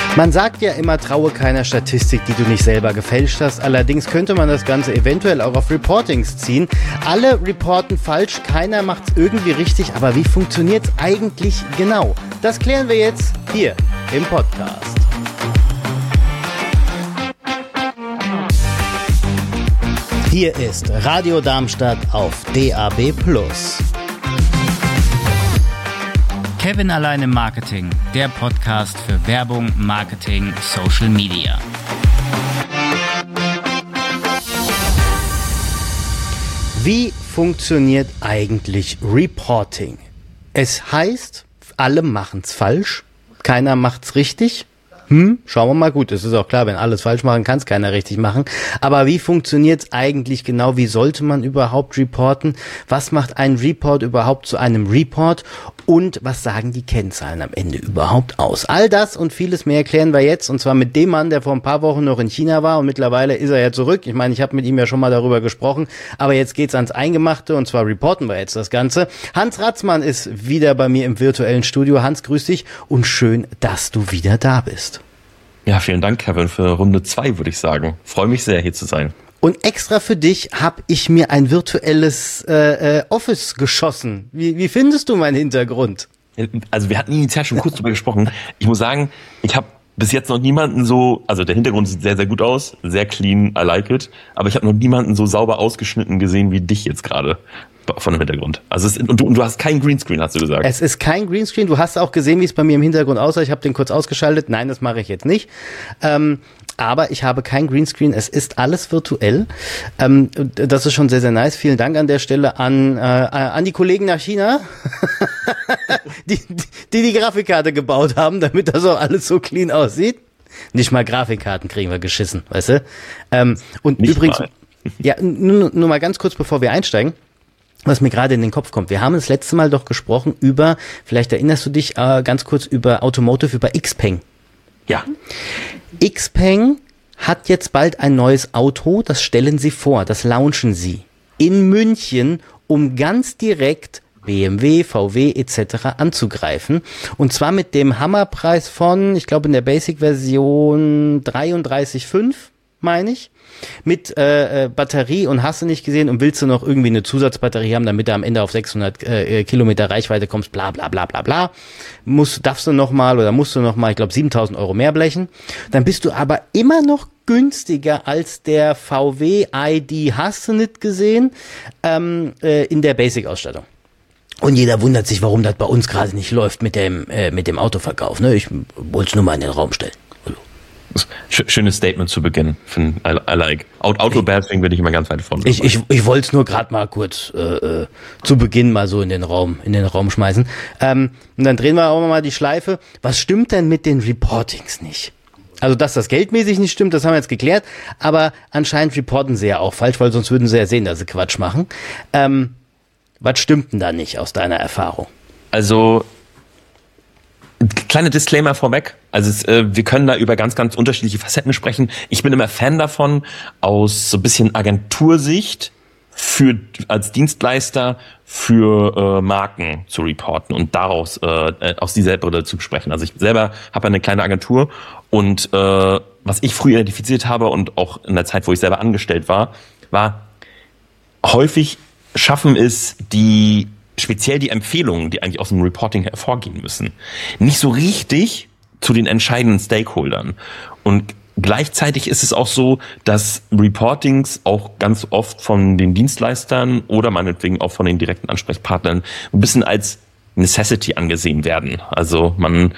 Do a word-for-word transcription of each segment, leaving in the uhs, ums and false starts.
Man sagt ja immer, traue keiner Statistik, die du nicht selber gefälscht hast. Allerdings könnte man das Ganze eventuell auch auf Reportings ziehen. Alle reporten falsch, keiner macht es irgendwie richtig. Aber wie funktioniert es eigentlich genau? Das klären wir jetzt hier im Podcast. Hier ist Radio Darmstadt auf D A B plus. Kevin allein im Marketing, der Podcast für Werbung, Marketing, Social Media. Wie funktioniert eigentlich Reporting? Es heißt, alle machen's falsch, keiner macht's richtig. Hm, schauen wir mal. Gut, es ist auch klar, wenn alles falsch machen, kann es keiner richtig machen. Aber wie funktioniert's eigentlich genau? Wie sollte man überhaupt reporten? Was macht ein Report überhaupt zu einem Report? Und was sagen die Kennzahlen am Ende überhaupt aus? All das und vieles mehr erklären wir jetzt. Und zwar mit dem Mann, der vor ein paar Wochen noch in China war. Und mittlerweile ist er ja zurück. Ich meine, ich habe mit ihm ja schon mal darüber gesprochen. Aber jetzt geht's ans Eingemachte. Und zwar reporten wir jetzt das Ganze. Hans Ratzmann ist wieder bei mir im virtuellen Studio. Hans, grüß dich und schön, dass du wieder da bist. Ja, vielen Dank, Kevin, für Runde zwei, würde ich sagen. Freue mich sehr, hier zu sein. Und extra für dich habe ich mir ein virtuelles äh, äh, Office geschossen. Wie, wie findest du meinen Hintergrund? Also wir hatten initial schon kurz drüber gesprochen. Ich muss sagen, ich habe bis jetzt noch niemanden so, also der Hintergrund sieht sehr, sehr gut aus, sehr clean, I like it, aber ich habe noch niemanden so sauber ausgeschnitten gesehen wie dich jetzt gerade von dem Hintergrund. Also es, und, du, und du hast keinen Greenscreen, hast du gesagt. Es ist kein Greenscreen. Du hast auch gesehen, wie es bei mir im Hintergrund aussah. Ich habe den kurz ausgeschaltet. Nein, das mache ich jetzt nicht. Ähm, aber ich habe kein Greenscreen. Es ist alles virtuell. Ähm, das ist schon sehr, sehr nice. Vielen Dank an der Stelle an äh, an die Kollegen nach China, die, die die Grafikkarte gebaut haben, damit das auch alles so clean aussieht. Nicht mal Grafikkarten kriegen wir geschissen, weißt du? Ähm, und Nicht übrigens, mal. ja, nur, nur mal ganz kurz, bevor wir einsteigen. Was mir gerade in den Kopf kommt. Wir haben das letzte Mal doch gesprochen über, vielleicht erinnerst du dich äh, ganz kurz über Automotive, über Xpeng. Ja. Xpeng hat jetzt bald ein neues Auto, das stellen sie vor, das launchen sie in München, um ganz direkt B M W, V W et cetera anzugreifen. Und zwar mit dem Hammerpreis von, ich glaube in der Basic-Version dreiunddreißig Komma fünf, meine ich. Mit äh, Batterie und hast du nicht gesehen und willst du noch irgendwie eine Zusatzbatterie haben, damit du am Ende auf sechshundert äh, Kilometer Reichweite kommst, bla bla bla bla bla, musst, darfst du noch mal oder musst du noch mal, ich glaube siebentausend Euro mehr blechen, dann bist du aber immer noch günstiger als der V W I D, hast du nicht gesehen, ähm, äh, in der Basic-Ausstattung. Und jeder wundert sich, warum das bei uns gerade nicht läuft mit dem äh, mit dem Autoverkauf. Ne? Ich wollte es nur mal in den Raum stellen. Schönes Statement zu Beginn. I, I like. Auto-Bashing bin ich immer ganz weit vorne. Ich, ich, ich wollte es nur gerade mal kurz äh, zu Beginn mal so in den Raum in den Raum schmeißen. Ähm, und dann drehen wir auch mal die Schleife. Was stimmt denn mit den Reportings nicht? Also, dass das geldmäßig nicht stimmt, das haben wir jetzt geklärt. Aber anscheinend reporten sie ja auch falsch, weil sonst würden sie ja sehen, dass sie Quatsch machen. Ähm, was stimmt denn da nicht aus deiner Erfahrung? Also, kleine Disclaimer vorweg. Also es, äh, wir können da über ganz, ganz unterschiedliche Facetten sprechen. Ich bin immer Fan davon, aus so ein bisschen Agentursicht für als Dienstleister für äh, Marken zu reporten und daraus äh, aus dieser Brille zu sprechen. Also ich selber habe eine kleine Agentur und äh, was ich früher identifiziert habe und auch in der Zeit, wo ich selber angestellt war, war häufig schaffen es die speziell die Empfehlungen, die eigentlich aus dem Reporting hervorgehen müssen, nicht so richtig zu den entscheidenden Stakeholdern. Und gleichzeitig ist es auch so, dass Reportings auch ganz oft von den Dienstleistern oder meinetwegen auch von den direkten Ansprechpartnern ein bisschen als Necessity angesehen werden. Also man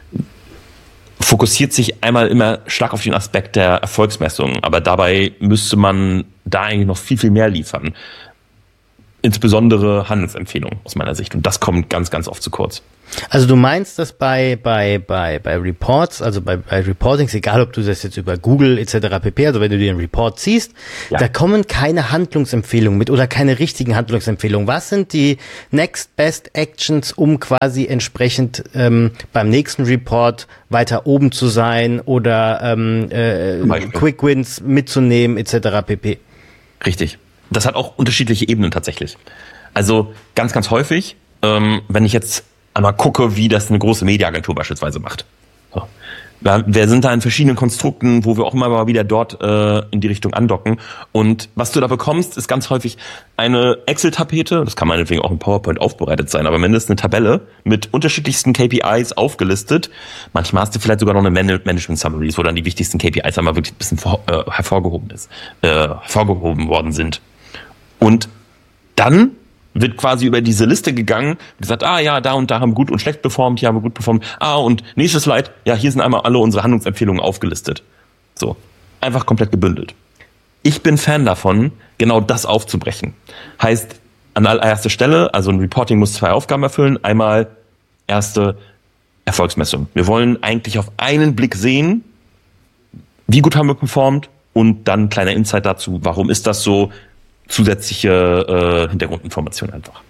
fokussiert sich einmal immer stark auf den Aspekt der Erfolgsmessung, aber dabei müsste man da eigentlich noch viel, viel mehr liefern. Insbesondere Handelsempfehlungen aus meiner Sicht. Und das kommt ganz, ganz oft zu kurz. Also du meinst, dass bei bei bei bei Reports, also bei, bei Reportings, egal ob du das jetzt über Google et cetera pp., also wenn du dir einen Report ziehst, ja, da kommen keine Handlungsempfehlungen mit oder keine richtigen Handlungsempfehlungen. Was sind die Next Best Actions, um quasi entsprechend ähm, beim nächsten Report weiter oben zu sein oder ähm, äh, Quick Wins mitzunehmen et cetera pp.? Richtig. Das hat auch unterschiedliche Ebenen tatsächlich. Also ganz, ganz häufig, ähm, wenn ich jetzt einmal gucke, wie das eine große Mediaagentur beispielsweise macht. So. Wir sind da in verschiedenen Konstrukten, wo wir auch immer mal wieder dort äh, in die Richtung andocken. Und was du da bekommst, ist ganz häufig eine Excel-Tapete. Das kann meinetwegen auch in PowerPoint aufbereitet sein, aber mindestens eine Tabelle mit unterschiedlichsten K P Is aufgelistet. Manchmal hast du vielleicht sogar noch eine Management-Summaries, wo dann die wichtigsten K P Is einmal wirklich ein bisschen vor, äh, hervorgehoben ist, äh, hervorgehoben worden sind. Und dann wird quasi über diese Liste gegangen, gesagt, ah ja, da und da haben wir gut und schlecht performt, hier haben wir gut performt, ah und nächstes Slide, ja, hier sind einmal alle unsere Handlungsempfehlungen aufgelistet. So, einfach komplett gebündelt. Ich bin Fan davon, genau das aufzubrechen. Heißt, an allererster Stelle, also ein Reporting muss zwei Aufgaben erfüllen. Einmal erste Erfolgsmessung. Wir wollen eigentlich auf einen Blick sehen, wie gut haben wir performt und dann kleiner Insight dazu, warum ist das so, zusätzliche äh, Hintergrundinformationen einfach.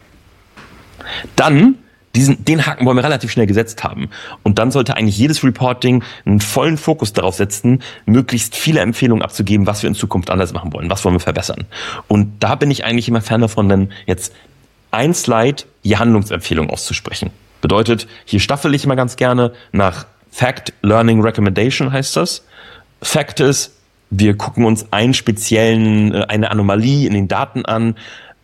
Dann, diesen, den Haken wollen wir relativ schnell gesetzt haben. Und dann sollte eigentlich jedes Reporting einen vollen Fokus darauf setzen, möglichst viele Empfehlungen abzugeben, was wir in Zukunft anders machen wollen, was wollen wir verbessern. Und da bin ich eigentlich immer Fan davon, dann jetzt ein Slide je Handlungsempfehlung auszusprechen. Bedeutet, hier staffel ich immer ganz gerne nach Fact, Learning, Recommendation heißt das. Fact ist, wir gucken uns einen speziellen, eine Anomalie in den Daten an,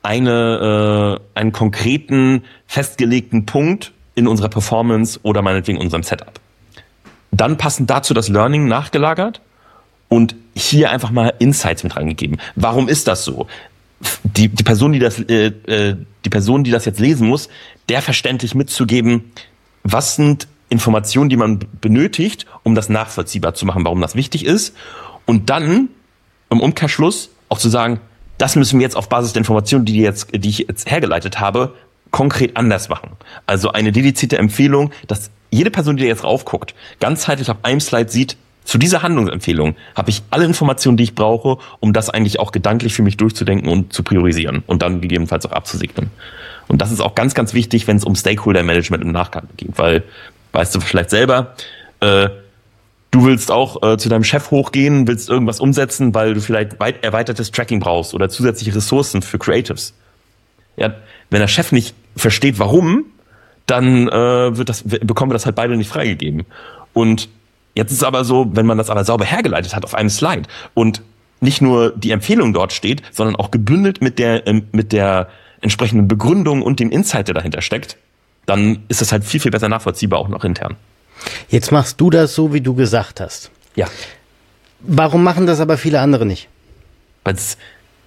eine, äh, einen konkreten, festgelegten Punkt in unserer Performance oder meinetwegen in unserem Setup. Dann passend dazu das Learning nachgelagert und hier einfach mal Insights mit reingegeben. Warum ist das so? Die, die Person, die das, äh, die Person, die das jetzt lesen muss, der verständlich mitzugeben, was sind Informationen, die man benötigt, um das nachvollziehbar zu machen, warum das wichtig ist. Und dann im Umkehrschluss auch zu sagen, das müssen wir jetzt auf Basis der Informationen, die, jetzt, die ich jetzt hergeleitet habe, konkret anders machen. Also eine dedizierte Empfehlung, dass jede Person, die da jetzt raufguckt, ganzheitlich auf einem Slide sieht, zu dieser Handlungsempfehlung habe ich alle Informationen, die ich brauche, um das eigentlich auch gedanklich für mich durchzudenken und zu priorisieren und dann gegebenenfalls auch abzusegnen. Und das ist auch ganz, ganz wichtig, wenn es um Stakeholder-Management im Nachgang geht, weil, weißt du vielleicht selber, äh, du willst auch äh, zu deinem Chef hochgehen, willst irgendwas umsetzen, weil du vielleicht weit erweitertes Tracking brauchst oder zusätzliche Ressourcen für Creatives. Ja, wenn der Chef nicht versteht, warum, dann äh, wird das, bekommen wir das halt beide nicht freigegeben. Und jetzt ist es aber so, wenn man das aber sauber hergeleitet hat auf einem Slide und nicht nur die Empfehlung dort steht, sondern auch gebündelt mit der äh, mit der entsprechenden Begründung und dem Insight, der dahinter steckt, dann ist das halt viel, viel besser nachvollziehbar, auch noch intern. Jetzt machst du das so, wie du gesagt hast. Ja. Warum machen das aber viele andere nicht? Weil es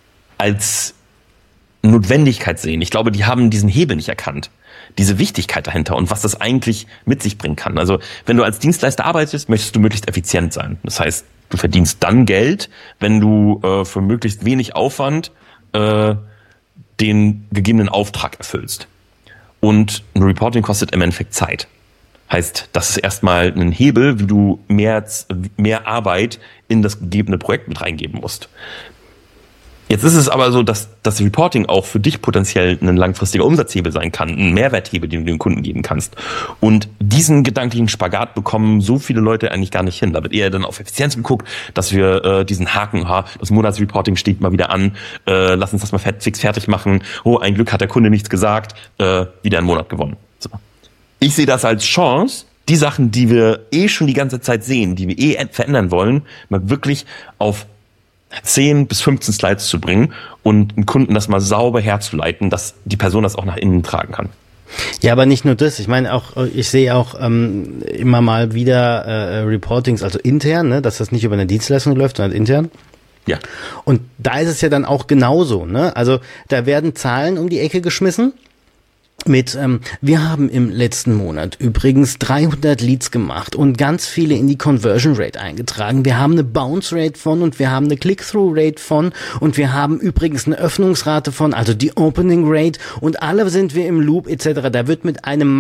als Notwendigkeit sehen. Ich glaube, die haben diesen Hebel nicht erkannt. Diese Wichtigkeit dahinter und was das eigentlich mit sich bringen kann. Also wenn du als Dienstleister arbeitest, möchtest du möglichst effizient sein. Das heißt, du verdienst dann Geld, wenn du äh, für möglichst wenig Aufwand äh, den gegebenen Auftrag erfüllst. Und ein Reporting kostet im Endeffekt Zeit. Heißt, das ist erstmal ein Hebel, wie du mehr, mehr Arbeit in das gegebene Projekt mit reingeben musst. Jetzt ist es aber so, dass das Reporting auch für dich potenziell ein langfristiger Umsatzhebel sein kann, ein Mehrwerthebel, den du den Kunden geben kannst. Und diesen gedanklichen Spagat bekommen so viele Leute eigentlich gar nicht hin. Da wird eher dann auf Effizienz geguckt, dass wir äh, diesen Haken, ha, das Monatsreporting steht mal wieder an, äh, lass uns das mal fix fertig machen. Oh, ein Glück hat der Kunde nichts gesagt, äh, wieder einen Monat gewonnen. So. Ich sehe das als Chance, die Sachen, die wir eh schon die ganze Zeit sehen, die wir eh verändern wollen, mal wirklich auf zehn bis fünfzehn Slides zu bringen und einen Kunden das mal sauber herzuleiten, dass die Person das auch nach innen tragen kann. Ja, aber nicht nur das. Ich meine auch, ich sehe auch ähm, immer mal wieder äh, Reportings, also intern, ne, dass das nicht über eine Dienstleistung läuft, sondern intern. Ja. Und da ist es ja dann auch genauso, ne? Also da werden Zahlen um die Ecke geschmissen. Mit, ähm, wir haben im letzten Monat übrigens dreihundert Leads gemacht und ganz viele in die Conversion Rate eingetragen. Wir haben eine Bounce Rate von und wir haben eine Click-Through Rate von und wir haben übrigens eine Öffnungsrate von, also die Opening Rate und alle sind wir im Loop et cetera. Da wird mit einem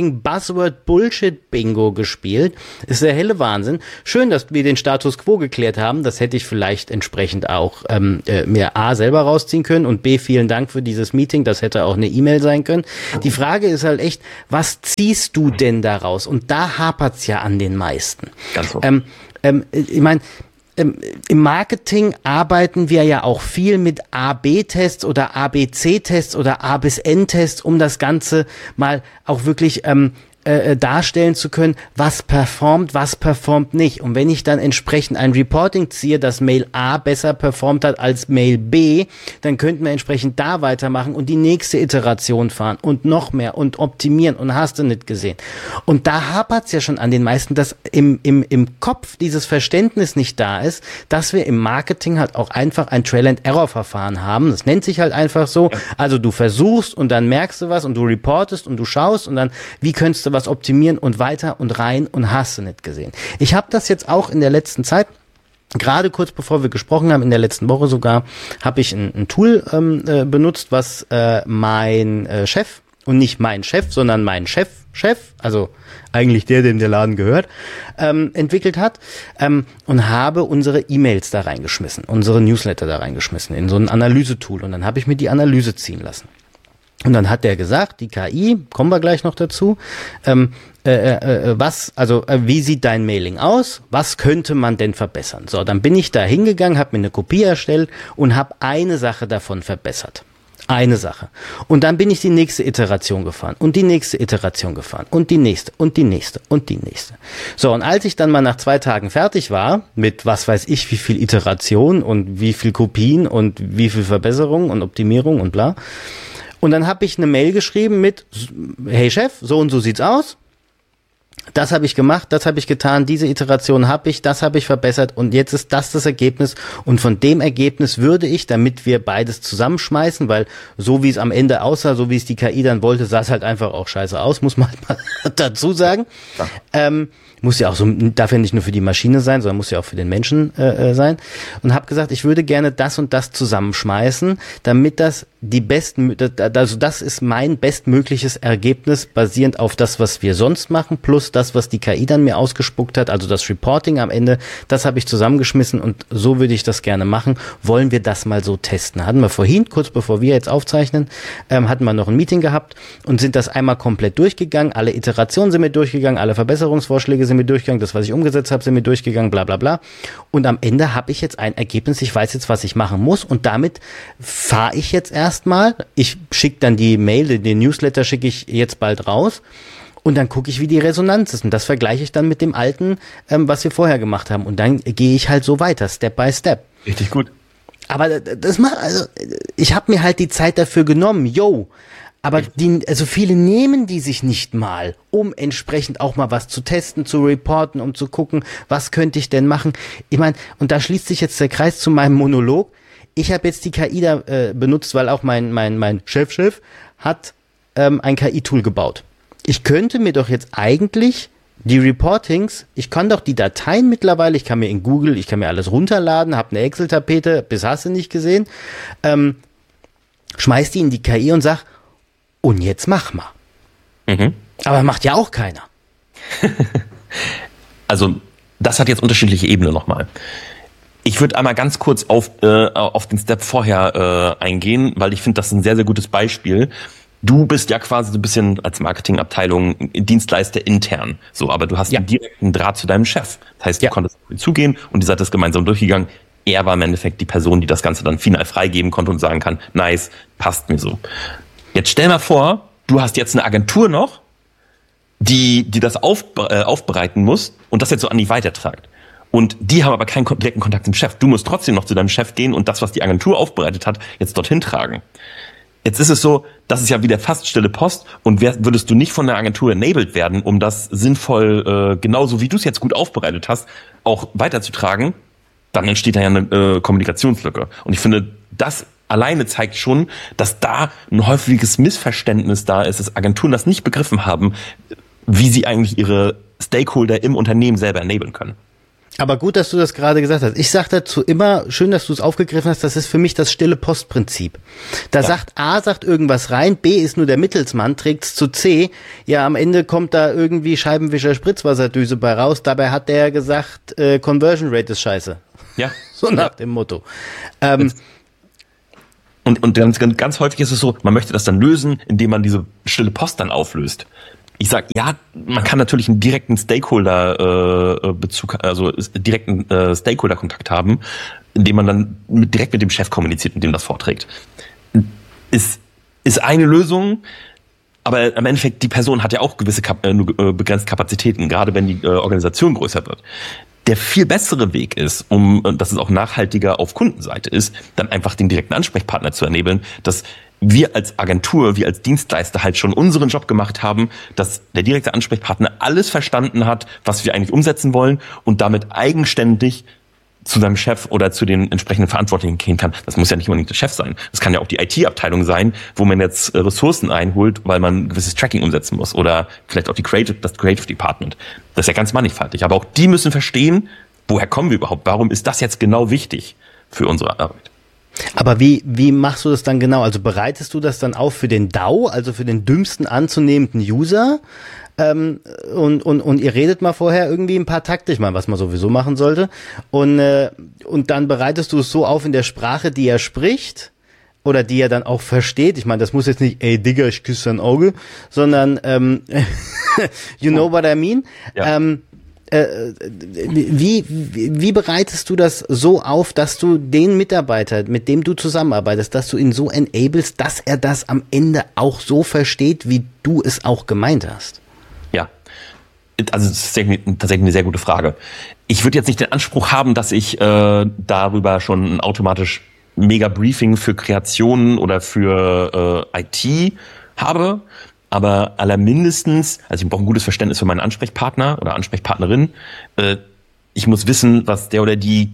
Marketing-Buzzword-Bullshit-Bingo gespielt. Ist der helle Wahnsinn. Schön, dass wir den Status Quo geklärt haben. Das hätte ich vielleicht entsprechend auch ähm, mir A selber rausziehen können und B, vielen Dank für dieses Meeting. Das hätte auch eine E-Mail sein können. Die Frage ist halt echt, was ziehst du denn daraus? Und da hapert's ja an den meisten. Ganz so. Ähm, ähm, ich meine, ähm, im Marketing arbeiten wir ja auch viel mit A B Tests oder A B C Tests oder A bis N Tests, um das Ganze mal auch wirklich ähm, äh, darstellen zu können, was performt, was performt nicht. Und wenn ich dann entsprechend ein Reporting ziehe, dass Mail A besser performt hat als Mail B, dann könnten wir entsprechend da weitermachen und die nächste Iteration fahren und noch mehr und optimieren und hast du nicht gesehen. Und da hapert's ja schon an den meisten, dass im, im, im Kopf dieses Verständnis nicht da ist, dass wir im Marketing halt auch einfach ein Trial-and-Error-Verfahren haben. Das nennt sich halt einfach so. Also du versuchst und dann merkst du was und du reportest und du schaust und dann, wie könntest du was optimieren und weiter und rein und hast du nicht gesehen. Ich habe das jetzt auch in der letzten Zeit, gerade kurz bevor wir gesprochen haben, in der letzten Woche sogar, habe ich ein, ein Tool ähm, äh, benutzt, was äh, mein äh, Chef, und nicht mein Chef, sondern mein Chef, Chef, also eigentlich der, dem der Laden gehört, ähm, entwickelt hat, ähm, und habe unsere E-Mails da reingeschmissen, unsere Newsletter da reingeschmissen, in so ein Analysetool, und dann habe ich mir die Analyse ziehen lassen. Und dann hat der gesagt, die K I, kommen wir gleich noch dazu, ähm, äh, äh, was, also äh, wie sieht dein Mailing aus? Was könnte man denn verbessern? So, dann bin ich da hingegangen, habe mir eine Kopie erstellt und habe eine Sache davon verbessert. Eine Sache. Und dann bin ich die nächste Iteration gefahren und die nächste Iteration gefahren und die nächste und die nächste und die nächste. So, und als ich dann mal nach zwei Tagen fertig war, mit was weiß ich, wie viel Iteration und wie viel Kopien und wie viel Verbesserung und Optimierung und bla. Und dann habe ich eine Mail geschrieben mit, hey Chef, so und so sieht's aus. Das habe ich gemacht, das habe ich getan, diese Iteration habe ich, das habe ich verbessert und jetzt ist das das Ergebnis. Und von dem Ergebnis würde ich, damit wir beides zusammenschmeißen, weil so wie es am Ende aussah, so wie es die K I dann wollte, sah es halt einfach auch scheiße aus, muss man mal dazu sagen. Ja. Ähm, muss ja auch so, darf ja nicht nur für die Maschine sein, sondern muss ja auch für den Menschen äh, sein. Und habe gesagt, ich würde gerne das und das zusammenschmeißen, damit das die besten, also das ist mein bestmögliches Ergebnis, basierend auf das, was wir sonst machen, plus das, was die K I dann mir ausgespuckt hat, also das Reporting am Ende, das habe ich zusammengeschmissen und so würde ich das gerne machen. Wollen wir das mal so testen? Hatten wir vorhin, kurz bevor wir jetzt aufzeichnen, ähm, hatten wir noch ein Meeting gehabt und sind das einmal komplett durchgegangen, alle Iterationen sind wir durchgegangen, alle Verbesserungsvorschläge sind wir durchgegangen, das, was ich umgesetzt habe, sind wir durchgegangen, bla bla bla. Und am Ende habe ich jetzt ein Ergebnis, ich weiß jetzt, was ich machen muss und damit fahre ich jetzt erstmal, ich schicke dann die Mail, den Newsletter schicke ich jetzt bald raus und dann gucke ich, wie die Resonanz ist und das vergleiche ich dann mit dem alten, ähm, was wir vorher gemacht haben und dann gehe ich halt so weiter, Step by Step. Richtig gut. Aber das macht, also ich habe mir halt die Zeit dafür genommen, yo. Aber die, also viele nehmen die sich nicht mal, um entsprechend auch mal was zu testen, zu reporten, um zu gucken, was könnte ich denn machen. Ich meine, und da schließt sich jetzt der Kreis zu meinem Monolog. Ich habe jetzt die K I da äh, benutzt, weil auch mein mein mein Chefchef hat ähm, ein K I-Tool gebaut. Ich könnte mir doch jetzt eigentlich die Reportings, ich kann doch die Dateien mittlerweile, ich kann mir in Google, ich kann mir alles runterladen, habe eine Excel-Tapete, bis hast du nicht gesehen, ähm, schmeiß die in die K I und sag, und jetzt mach mal. Mhm. Aber macht ja auch keiner. Also, das hat jetzt unterschiedliche Ebenen nochmal. Ich würde einmal ganz kurz auf, äh, auf den Step vorher äh, eingehen, weil ich finde, das ist ein sehr, sehr gutes Beispiel. Du bist ja quasi so ein bisschen als Marketingabteilung Dienstleister intern, so, aber du hast ja einen direkten Draht zu deinem Chef. Das heißt, du ja. konntest auf ihn zugehen und ihr seid das gemeinsam durchgegangen. Er war im Endeffekt die Person, die das Ganze dann final freigeben konnte und sagen kann, nice, passt mir so. Jetzt stell mal vor, du hast jetzt eine Agentur noch, die, die das auf, äh, aufbereiten muss und das jetzt so an dich weitertragt. Und die haben aber keinen direkten Kontakt zum Chef. Du musst trotzdem noch zu deinem Chef gehen und das, was die Agentur aufbereitet hat, jetzt dorthin tragen. Jetzt ist es so, das ist ja wieder fast stille Post und wär, würdest du nicht von der Agentur enabled werden, um das sinnvoll, äh, genauso wie du es jetzt gut aufbereitet hast, auch weiterzutragen, dann entsteht da ja eine äh, Kommunikationslücke. Und ich finde, das alleine zeigt schon, dass da ein häufiges Missverständnis da ist, dass Agenturen das nicht begriffen haben, wie sie eigentlich ihre Stakeholder im Unternehmen selber enablen können. Aber gut, dass du das gerade gesagt hast. Ich sage dazu immer, schön, dass du es aufgegriffen hast, das ist für mich das stille Postprinzip. Da ja. sagt A, sagt irgendwas rein, B ist nur der Mittelsmann, trägt's zu C, ja, am Ende kommt da irgendwie Scheibenwischer Spritzwasserdüse bei raus, dabei hat der gesagt, äh, Conversion Rate ist scheiße. Ja. So nach ja. dem Motto. Ähm, und, und ganz, ganz häufig ist es so, man möchte das dann lösen, indem man diese stille Post dann auflöst. Ich sag, ja, man kann natürlich einen direkten Stakeholder-Bezug, äh, also direkten äh, Stakeholder-Kontakt haben, indem man dann mit, direkt mit dem Chef kommuniziert und dem das vorträgt. Ist, ist eine Lösung, aber im Endeffekt, die Person hat ja auch gewisse Kap- äh, nur äh, begrenzte Kapazitäten, gerade wenn die äh, Organisation größer wird. Der viel bessere Weg ist, um, dass es auch nachhaltiger auf Kundenseite ist, dann einfach den direkten Ansprechpartner zu enablen, dass wir als Agentur, wir als Dienstleister halt schon unseren Job gemacht haben, dass der direkte Ansprechpartner alles verstanden hat, was wir eigentlich umsetzen wollen und damit eigenständig zu seinem Chef oder zu den entsprechenden Verantwortlichen gehen kann. Das muss ja nicht unbedingt der Chef sein. Das kann ja auch die I T-Abteilung sein, wo man jetzt Ressourcen einholt, weil man ein gewisses Tracking umsetzen muss. Oder vielleicht auch die Creative, das Creative Department. Das ist ja ganz mannigfaltig. Aber auch die müssen verstehen, woher kommen wir überhaupt? Warum ist das jetzt genau wichtig für unsere Arbeit? Aber wie, wie machst du das dann genau? Also bereitest du das dann auf für den D A U, also für den dümmsten anzunehmenden User? Ähm, und, und, und ihr redet mal vorher irgendwie ein paar Takte, ich meine, was man sowieso machen sollte. Und, äh, und dann bereitest du es so auf in der Sprache, die er spricht oder die er dann auch versteht. Ich meine, das muss jetzt nicht, ey Digga, ich küsse dein Auge, sondern ähm, you know what I mean? Ja. Ähm, äh, wie, wie, wie bereitest du das so auf, dass du den Mitarbeiter, mit dem du zusammenarbeitest, dass du ihn so enablest, dass er das am Ende auch so versteht, wie du es auch gemeint hast? Ja, also das ist tatsächlich eine sehr gute Frage. Ich würde jetzt nicht den Anspruch haben, dass ich äh, darüber schon ein automatisch Mega-Briefing für Kreationen oder für äh, I T habe, aber allermindestens, also ich brauche ein gutes Verständnis für meinen Ansprechpartner oder Ansprechpartnerin. Äh, ich muss wissen, was der oder die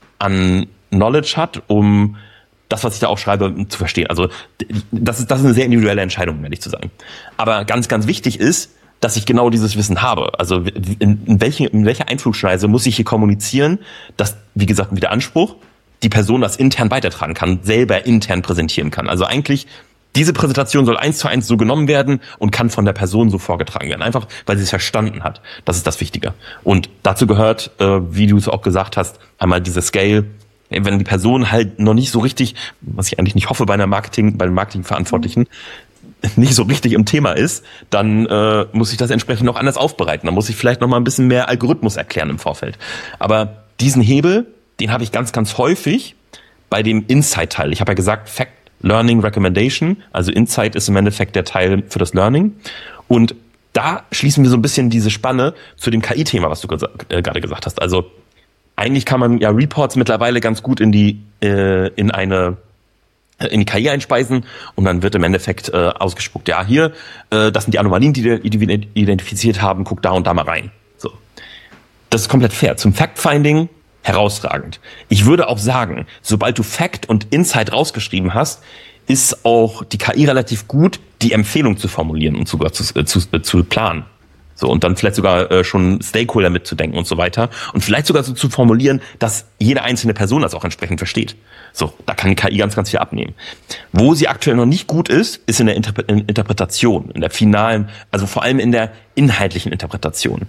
an Knowledge hat, um das, was ich da auch schreibe, zu verstehen. Also das ist, das ist eine sehr individuelle Entscheidung, um ehrlich zu sein. Aber ganz, ganz wichtig ist, dass ich genau dieses Wissen habe. Also in, in, welche, in welcher Einflugschneise muss ich hier kommunizieren, dass, wie gesagt, wie der Anspruch, die Person das intern weitertragen kann, selber intern präsentieren kann. Also eigentlich, diese Präsentation soll eins zu eins so genommen werden und kann von der Person so vorgetragen werden. Einfach, weil sie es verstanden hat. Das ist das Wichtige. Und dazu gehört, äh, wie du es auch gesagt hast, einmal diese Scale. Wenn die Person halt noch nicht so richtig, was ich eigentlich nicht hoffe bei einer Marketing, bei den Marketingverantwortlichen, nicht so richtig im Thema ist, dann äh, muss ich das entsprechend noch anders aufbereiten. Dann muss ich vielleicht noch mal ein bisschen mehr Algorithmus erklären im Vorfeld. Aber diesen Hebel, den habe ich ganz, ganz häufig bei dem Insight-Teil. Ich habe ja gesagt, Fact, Learning, Recommendation. Also Insight ist im Endeffekt der Teil für das Learning. Und da schließen wir so ein bisschen diese Spanne zu dem K I-Thema, was du gesa- äh, gerade gesagt hast. Also eigentlich kann man ja Reports mittlerweile ganz gut in die äh, in eine in die K I einspeisen und dann wird im Endeffekt äh, ausgespuckt, ja, hier, äh, das sind die Anomalien, die, die wir identifiziert haben, guck da und da mal rein. So. Das ist komplett fair. Zum Fact-Finding herausragend. Ich würde auch sagen, sobald du Fact und Insight rausgeschrieben hast, ist auch die K I relativ gut, die Empfehlung zu formulieren und sogar zu, äh, zu, äh, zu planen. So, und dann vielleicht sogar äh, schon Stakeholder mitzudenken und so weiter. Und vielleicht sogar so zu formulieren, dass jede einzelne Person das auch entsprechend versteht. So, da kann die K I ganz, ganz viel abnehmen. Wo sie aktuell noch nicht gut ist, ist in der Interpre- in Interpretation, in der finalen, also vor allem in der inhaltlichen Interpretation.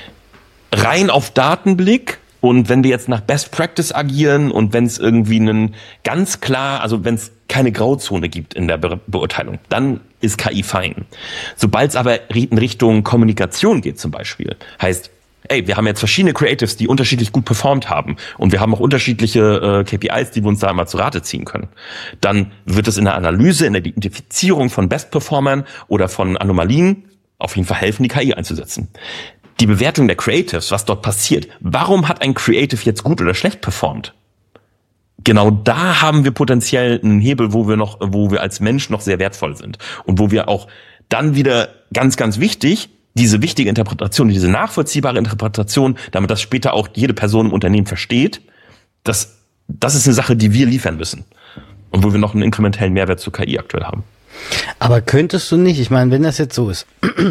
Rein auf Datenblick und wenn wir jetzt nach Best Practice agieren und wenn es irgendwie einen ganz klar, also wenn es keine Grauzone gibt in der Be- Beurteilung, dann ist K I fein. Sobald es aber in Richtung Kommunikation geht zum Beispiel, heißt, ey, wir haben jetzt verschiedene Creatives, die unterschiedlich gut performt haben und wir haben auch unterschiedliche äh, K P Is, die wir uns da mal zu Rate ziehen können. Dann wird es in der Analyse, in der Identifizierung von Best-Performern oder von Anomalien auf jeden Fall helfen, die K I einzusetzen. Die Bewertung der Creatives, was dort passiert. Warum hat ein Creative jetzt gut oder schlecht performt? Genau da haben wir potenziell einen Hebel, wo wir noch, wo wir als Mensch noch sehr wertvoll sind und wo wir auch dann wieder ganz, ganz wichtig diese wichtige Interpretation, diese nachvollziehbare Interpretation, damit das später auch jede Person im Unternehmen versteht, das, das ist eine Sache, die wir liefern müssen und wo wir noch einen inkrementellen Mehrwert zur K I aktuell haben. Aber könntest du nicht, ich meine, wenn das jetzt so ist,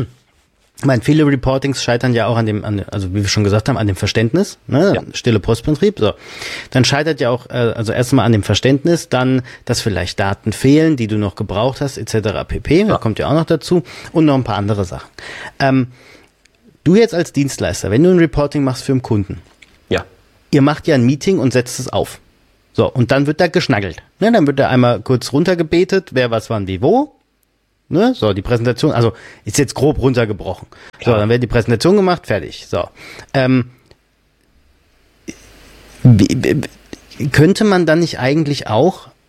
ich meine, viele Reportings scheitern ja auch an dem, an, also wie wir schon gesagt haben, an dem Verständnis, ne? Ja. Stille Postbetrieb, so. Dann scheitert ja auch, äh, also erstmal an dem Verständnis, dann, dass vielleicht Daten fehlen, die du noch gebraucht hast, et cetera pp. Ja. Da kommt ja auch noch dazu und noch ein paar andere Sachen. Ähm, du jetzt als Dienstleister, wenn du ein Reporting machst für einen Kunden, ja, ihr macht ja ein Meeting und setzt es auf. So, und dann wird da geschnaggelt. Ne? Dann wird da einmal kurz runtergebetet, wer was wann wie wo. Ne? So, die Präsentation, also ist jetzt grob runtergebrochen. Klar. So, dann wird die Präsentation gemacht, fertig. So. Ähm, wie, wie, könnte man dann nicht eigentlich auch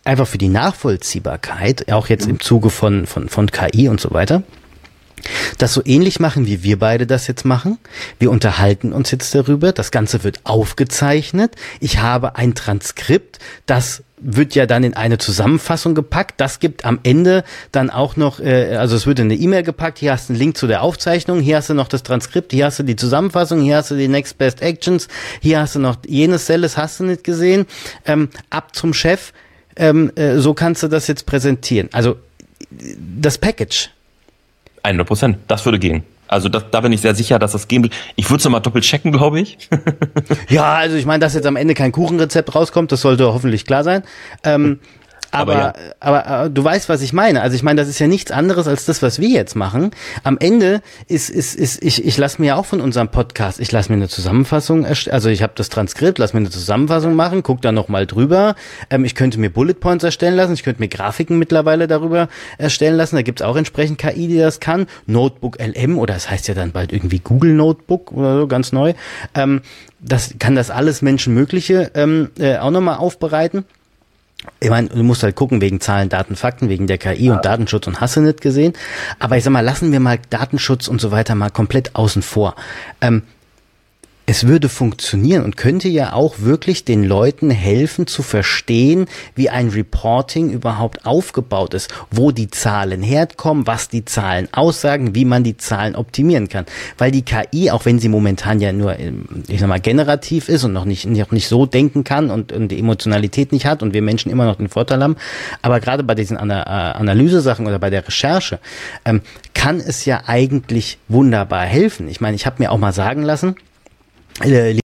einfach für die Nachvollziehbarkeit, auch jetzt im Zuge von, von, von K I und so weiter, das so ähnlich machen, wie wir beide das jetzt machen. Wir unterhalten uns jetzt darüber. Das Ganze wird aufgezeichnet. Ich habe ein Transkript, das wird ja dann in eine Zusammenfassung gepackt. Das gibt am Ende dann auch noch, äh, also es wird in eine E-Mail gepackt. Hier hast du einen Link zu der Aufzeichnung. Hier hast du noch das Transkript. Hier hast du die Zusammenfassung. Hier hast du die Next Best Actions. Hier hast du noch jenes Selles, hast du nicht gesehen. Ähm, ab zum Chef. Ähm, äh, so kannst du das jetzt präsentieren. Also das Package. hundert Prozent, das würde gehen. Also das, da bin ich sehr sicher, dass das gehen will. Ich würde es nochmal doppelt checken, glaube ich. Ja, also ich meine, dass jetzt am Ende kein Kuchenrezept rauskommt, das sollte hoffentlich klar sein. Ähm, aber, aber, ja. aber, aber du weißt, was ich meine. Also ich meine, das ist ja nichts anderes als das, was wir jetzt machen. Am Ende ist, ist, ist ich, ich lasse mir ja auch von unserem Podcast, ich lasse mir eine Zusammenfassung, also ich habe das Transkript, lass mir eine Zusammenfassung machen, guck da nochmal drüber. Ähm, ich könnte mir Bullet Points erstellen lassen, ich könnte mir Grafiken mittlerweile darüber erstellen lassen. Da gibt's auch entsprechend K I, die das kann. Notebook L M oder das heißt ja dann bald irgendwie Google Notebook oder so, ganz neu. Ähm, das kann das alles Menschenmögliche ähm, äh, auch nochmal aufbereiten. Ich meine, du musst halt gucken wegen Zahlen, Daten, Fakten, wegen der K I und Datenschutz und hast du nicht gesehen. Aber ich sag mal, lassen wir mal Datenschutz und so weiter mal komplett außen vor. Ähm, es würde funktionieren und könnte ja auch wirklich den Leuten helfen zu verstehen, wie ein Reporting überhaupt aufgebaut ist, wo die Zahlen herkommen, was die Zahlen aussagen, wie man die Zahlen optimieren kann. Weil die K I, auch wenn sie momentan ja nur, ich sag mal, generativ ist und noch nicht, noch nicht so denken kann und, und die Emotionalität nicht hat und wir Menschen immer noch den Vorteil haben, aber gerade bei diesen Ana- Analysesachen oder bei der Recherche, ähm, kann es ja eigentlich wunderbar helfen. Ich meine, ich habe mir auch mal sagen lassen, Äh,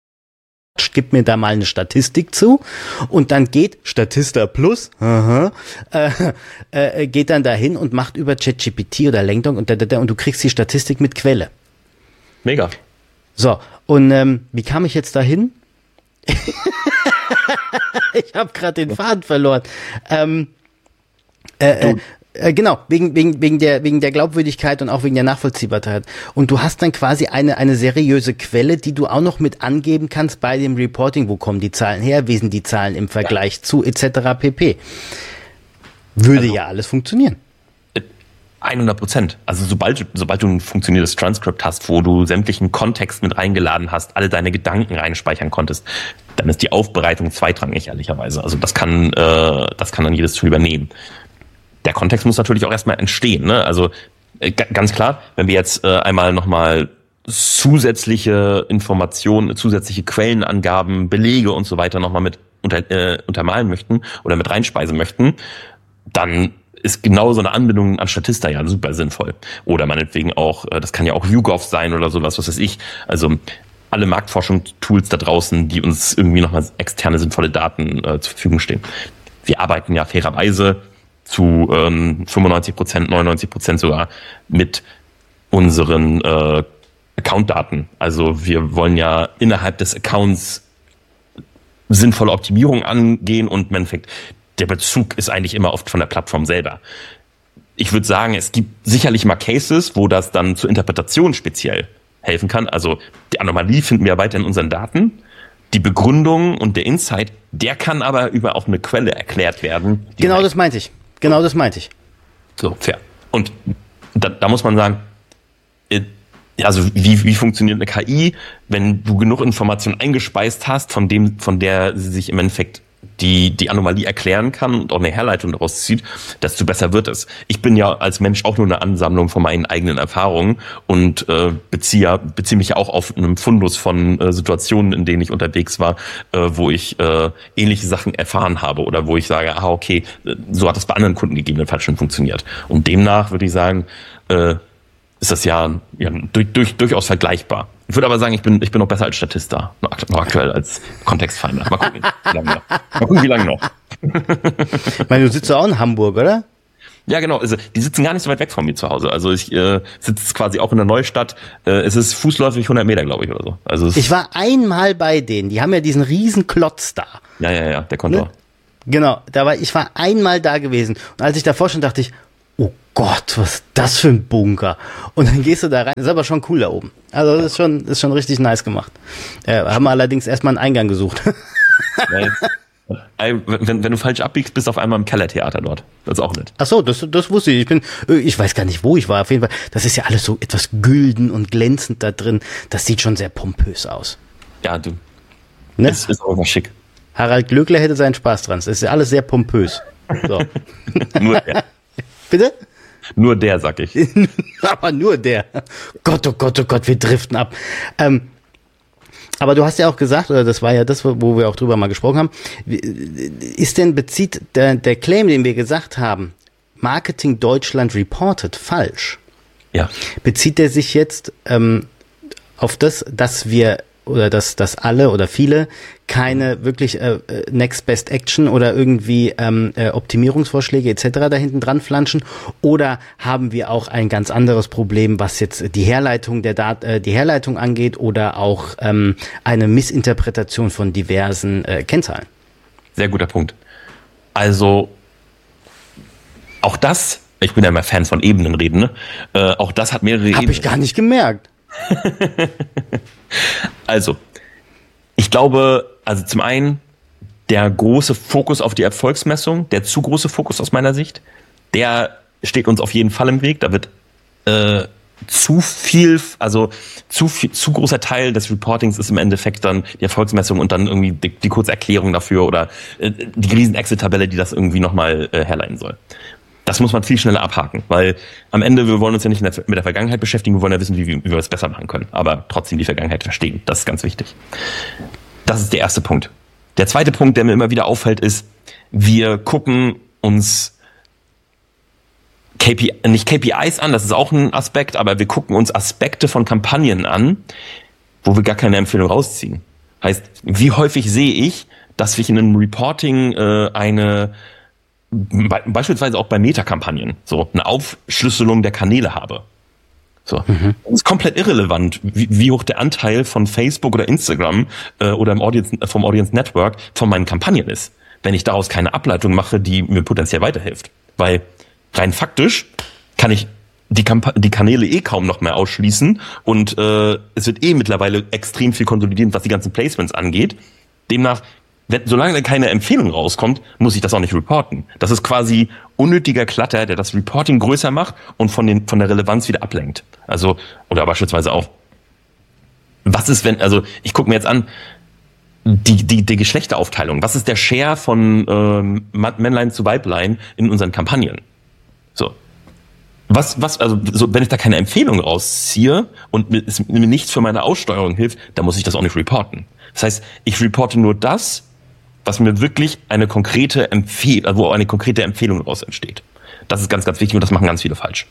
gib mir da mal eine Statistik zu und dann geht Statista Plus aha, äh, äh, geht dann dahin und macht über ChatGPT oder Langdong und, da, da, da, und du kriegst die Statistik mit Quelle. Mega. So, und ähm, wie kam ich jetzt dahin? Ich habe gerade den Faden verloren. Ähm, äh, äh, Äh, genau, wegen, wegen, wegen der, wegen der Glaubwürdigkeit und auch wegen der Nachvollziehbarkeit. Und du hast dann quasi eine, eine seriöse Quelle, die du auch noch mit angeben kannst bei dem Reporting. Wo kommen die Zahlen her? Wie sind die Zahlen im Vergleich ja. zu, et cetera pp. Würde also, ja alles funktionieren. hundert Prozent. Also sobald, sobald du ein funktionierendes Transkript hast, wo du sämtlichen Kontext mit reingeladen hast, alle deine Gedanken reinspeichern konntest, dann ist die Aufbereitung zweitrangig, ehrlicherweise. Also das kann, äh, das kann dann jedes Tool übernehmen. Der Kontext muss natürlich auch erstmal entstehen, ne? Also äh, g- ganz klar, wenn wir jetzt äh, einmal nochmal zusätzliche Informationen, zusätzliche Quellenangaben, Belege und so weiter nochmal mit unter, äh, untermalen möchten oder mit reinspeisen möchten, dann ist genau so eine Anbindung an Statista ja super sinnvoll. Oder meinetwegen auch, äh, das kann ja auch YouGov sein oder sowas, was weiß ich. Also alle Marktforschungstools da draußen, die uns irgendwie nochmal externe sinnvolle Daten äh, zur Verfügung stehen. Wir arbeiten ja fairerweise zu ähm, fünfundneunzig Prozent, neunundneunzig Prozent sogar mit unseren äh, Account-Daten. Also wir wollen ja innerhalb des Accounts sinnvolle Optimierung angehen und im Endeffekt der Bezug ist eigentlich immer oft von der Plattform selber. Ich würde sagen, es gibt sicherlich mal Cases, wo das dann zur Interpretation speziell helfen kann. Also die Anomalie finden wir weiter in unseren Daten. Die Begründung und der Insight, der kann aber über auch eine Quelle erklärt werden. Genau das meinte ich. Genau das meinte ich. So, fair. Und da, da muss man sagen, also wie, wie funktioniert eine K I, wenn du genug Informationen eingespeist hast, von dem, von der sie sich im Endeffekt die, die Anomalie erklären kann und auch eine Herleitung daraus zieht, desto besser wird es. Ich bin ja als Mensch auch nur eine Ansammlung von meinen eigenen Erfahrungen und äh, beziehe, beziehe mich ja auch auf einen Fundus von äh, Situationen, in denen ich unterwegs war, äh, wo ich äh, ähnliche Sachen erfahren habe oder wo ich sage, ah okay, so hat es bei anderen Kunden gegebenenfalls schon funktioniert. Und demnach würde ich sagen, äh, ist das ja, ja durch, durch, durchaus vergleichbar. Ich würde aber sagen, ich bin, ich bin noch besser als Statista, noch aktuell als Kontextfinder. Mal gucken, wie lange noch. Mal gucken, wie lange noch. Ich meine, du sitzt ja auch in Hamburg, oder? Ja, genau. Also, die sitzen gar nicht so weit weg von mir zu Hause. Also ich äh, sitze quasi auch in der Neustadt. Äh, es ist fußläufig hundert Meter, glaube ich, oder so. Also es ich war einmal bei denen. Die haben ja diesen riesen Klotz da. Ja, ja, ja, der Kontor. Ne? Genau. Da war, ich war einmal da gewesen. Und als ich davor schon dachte ich, oh Gott, was ist das für ein Bunker? Und dann gehst du da rein. Das ist aber schon cool da oben. Also das ist schon, ist schon richtig nice gemacht. Äh, haben wir allerdings erstmal einen Eingang gesucht. Ja, jetzt, Wenn, wenn du falsch abbiegst, bist du auf einmal im Kellertheater dort. Das ist auch nett. Ach so, das, das wusste ich. Ich bin, ich weiß gar nicht, wo ich war. Auf jeden Fall, das ist ja alles so etwas gülden und glänzend da drin. Das sieht schon sehr pompös aus. Ja, du. Ne? Das ist auch mal schick. Harald Glöckler hätte seinen Spaß dran. Das ist ja alles sehr pompös. So. Nur der. Bitte? Nur der, sag ich. Aber nur der. Gott, oh Gott, oh Gott, wir driften ab. Ähm, aber du hast ja auch gesagt, oder das war ja das, wo wir auch drüber mal gesprochen haben, ist denn, bezieht der, der Claim, den wir gesagt haben, Marketing Deutschland reported, falsch? Ja. Bezieht der sich jetzt ähm, auf das, dass wir oder dass, dass alle oder viele keine wirklich äh, Next Best Action oder irgendwie ähm, äh, Optimierungsvorschläge et cetera da hinten dran flanschen? Oder haben wir auch ein ganz anderes Problem, was jetzt die Herleitung der Dat- äh, die Herleitung angeht oder auch ähm, eine Missinterpretation von diversen äh, Kennzahlen? Sehr guter Punkt. Also auch das, ich bin ja immer Fan von Ebenen reden, ne? Äh, auch das hat mehrere Ebenen. Hab ich gar nicht gemerkt. Also, ich glaube, also zum einen der große Fokus auf die Erfolgsmessung, der zu große Fokus aus meiner Sicht, der steht uns auf jeden Fall im Weg. Da wird äh, zu viel, also zu viel, zu großer Teil des Reportings ist im Endeffekt dann die Erfolgsmessung und dann irgendwie die, die kurze Erklärung dafür oder äh, die riesen Excel-Tabelle, die das irgendwie nochmal äh, herleiten soll. Das muss man viel schneller abhaken, weil am Ende, wir wollen uns ja nicht mit der Vergangenheit beschäftigen, wir wollen ja wissen, wie, wie wir es besser machen können, aber trotzdem die Vergangenheit verstehen. Das ist ganz wichtig. Das ist der erste Punkt. Der zweite Punkt, der mir immer wieder auffällt, ist, wir gucken uns K P I, nicht K P Is an, das ist auch ein Aspekt, aber wir gucken uns Aspekte von Kampagnen an, wo wir gar keine Empfehlung rausziehen. Heißt, wie häufig sehe ich, dass ich in einem Reporting äh, eine beispielsweise auch bei Meta-Kampagnen so eine Aufschlüsselung der Kanäle habe. So. Mhm. Das ist komplett irrelevant, wie, wie hoch der Anteil von Facebook oder Instagram äh, oder im Audience, vom Audience Network von meinen Kampagnen ist, wenn ich daraus keine Ableitung mache, die mir potenziell weiterhilft. Weil rein faktisch kann ich die, Kamp- die Kanäle eh kaum noch mehr ausschließen und äh, es wird eh mittlerweile extrem viel konsolidiert, was die ganzen Placements angeht. Demnach, wenn, solange da keine Empfehlung rauskommt, muss ich das auch nicht reporten. Das ist quasi unnötiger Klatter, der das Reporting größer macht und von den von der Relevanz wieder ablenkt. Also, oder beispielsweise auch, was ist, wenn, also ich gucke mir jetzt an, die, die, die Geschlechteraufteilung. Was ist der Share von ähm, Männlein zu Weiblein in unseren Kampagnen? So. Was, was, also, so, wenn ich da keine Empfehlung rausziehe und mir, es mir nichts für meine Aussteuerung hilft, dann muss ich das auch nicht reporten. Das heißt, ich reporte nur das, was mir wirklich eine konkrete Empfehlung, also wo eine konkrete Empfehlung daraus entsteht. Das ist ganz, ganz wichtig und das machen ganz viele falsch.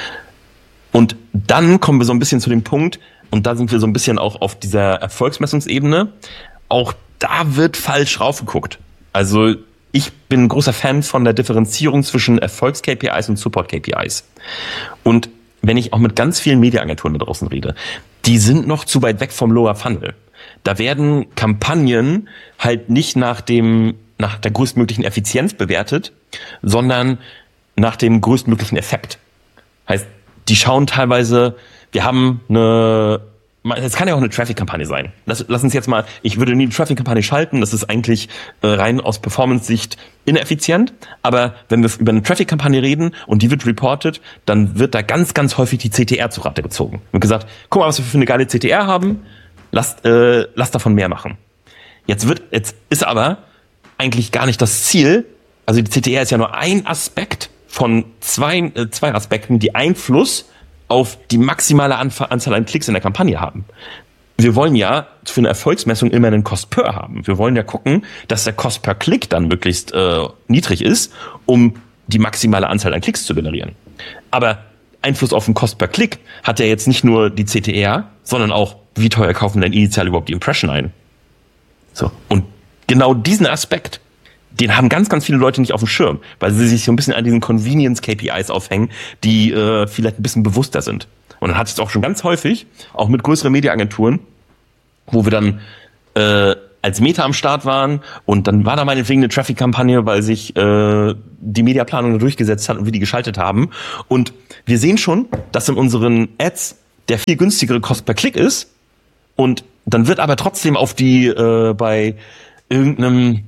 Und dann kommen wir so ein bisschen zu dem Punkt, und da sind wir so ein bisschen auch auf dieser Erfolgsmessungsebene, auch da wird falsch raufgeguckt. Also ich bin ein großer Fan von der Differenzierung zwischen Erfolgs-K P Is und Support-K P Is. Und wenn ich auch mit ganz vielen Mediaagenturen da draußen rede, die sind noch zu weit weg vom Lower Funnel. Da werden Kampagnen halt nicht nach dem, nach der größtmöglichen Effizienz bewertet, sondern nach dem größtmöglichen Effekt. Heißt, die schauen teilweise, wir haben eine, es kann ja auch eine Traffic-Kampagne sein. Lass, lass uns jetzt mal, ich würde nie eine Traffic-Kampagne schalten, das ist eigentlich äh, rein aus Performance-Sicht ineffizient, aber wenn wir über eine Traffic-Kampagne reden und die wird reported, dann wird da ganz, ganz häufig die C T R zu Rate gezogen. Wird gesagt, guck mal, was wir für eine geile C T R haben, Lasst, äh, lasst davon mehr machen. Jetzt wird, jetzt ist aber eigentlich gar nicht das Ziel. Also die C T R ist ja nur ein Aspekt von zwei, äh, zwei Aspekten, die Einfluss auf die maximale Anzahl an Klicks in der Kampagne haben. Wir wollen ja für eine Erfolgsmessung immer einen Cost per haben. Wir wollen ja gucken, dass der Cost per Klick dann möglichst äh, niedrig ist, um die maximale Anzahl an Klicks zu generieren. Aber Einfluss auf den Cost per Klick hat ja jetzt nicht nur die C T R, sondern auch, wie teuer kaufen denn initial überhaupt die Impression ein? So. Und genau diesen Aspekt, den haben ganz, ganz viele Leute nicht auf dem Schirm, weil sie sich so ein bisschen an diesen Convenience-K P Is aufhängen, die äh, vielleicht ein bisschen bewusster sind. Und dann hatte ich es auch schon ganz häufig, auch mit größeren Mediaagenturen, wo wir dann äh, als Meta am Start waren und dann war da meinetwegen eine Traffic-Kampagne, weil sich äh, die Mediaplanung durchgesetzt hat und wir die geschaltet haben. Und wir sehen schon, dass in unseren Ads der viel günstigere Cost per Klick ist. Und dann wird aber trotzdem auf die, äh, bei irgendeinem,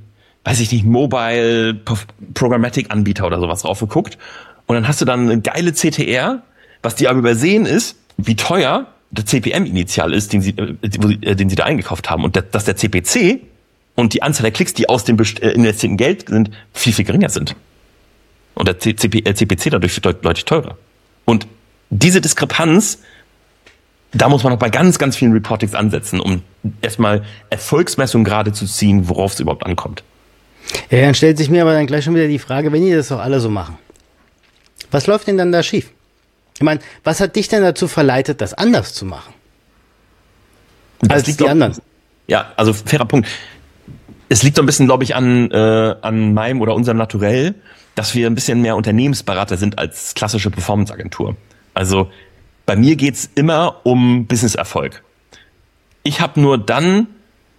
weiß ich nicht, Mobile Programmatic Anbieter oder sowas drauf geguckt. Und dann hast du dann eine geile C T R, was die aber übersehen ist, wie teuer der C P M-Initial ist, den sie, äh, den sie da eingekauft haben. Und dass der C P C und die Anzahl der Klicks, die aus dem äh, investierten Geld sind, viel, viel geringer sind. Und der C P, äh, C P C dadurch deut- deutlich teurer. Und diese Diskrepanz, da muss man noch bei ganz, ganz vielen Reportings ansetzen, um erstmal Erfolgsmessungen gerade zu ziehen, worauf es überhaupt ankommt. Ja, dann stellt sich mir aber dann gleich schon wieder die Frage, wenn die das doch alle so machen, was läuft denn dann da schief? Ich meine, was hat dich denn dazu verleitet, das anders zu machen? Das als liegt die doch, anderen? Ja, also fairer Punkt. Es liegt so ein bisschen, glaube ich, an, äh, an meinem oder unserem Naturell, dass wir ein bisschen mehr Unternehmensberater sind als klassische Performance-Agentur. Also bei mir geht's immer um Business-Erfolg. Ich habe nur dann,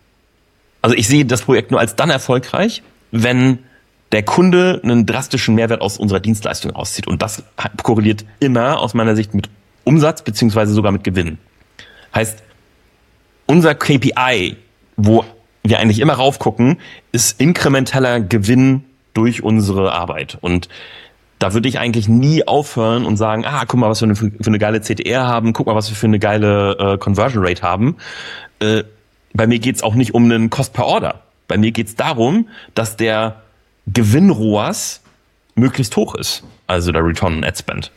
also ich sehe das Projekt nur als dann erfolgreich, wenn der Kunde einen drastischen Mehrwert aus unserer Dienstleistung rauszieht. Und das korreliert immer aus meiner Sicht mit Umsatz beziehungsweise sogar mit Gewinn. Heißt, unser K P I, wo wir eigentlich immer raufgucken, ist inkrementeller Gewinn durch unsere Arbeit. Und da würde ich eigentlich nie aufhören und sagen, ah, guck mal, was wir eine, für eine geile C T R haben, guck mal, was wir für eine geile äh, Conversion Rate haben. Äh, bei mir geht's auch nicht um einen Cost per Order. Bei mir geht's darum, dass der Gewinn-R O A S möglichst hoch ist, also der Return on Ad Spend.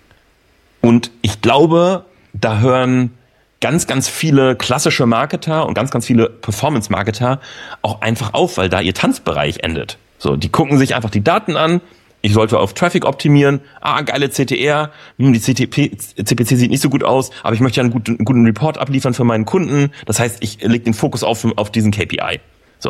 Und ich glaube, da hören ganz, ganz viele klassische Marketer und ganz, ganz viele Performance-Marketer auch einfach auf, weil da ihr Tanzbereich endet. So, die gucken sich einfach die Daten an. Ich sollte auf Traffic optimieren. Ah, geile C T R. Hm, die C T P, C P C sieht nicht so gut aus, aber ich möchte ja einen guten, einen guten Report abliefern für meinen Kunden. Das heißt, ich lege den Fokus auf, auf diesen K P I. So.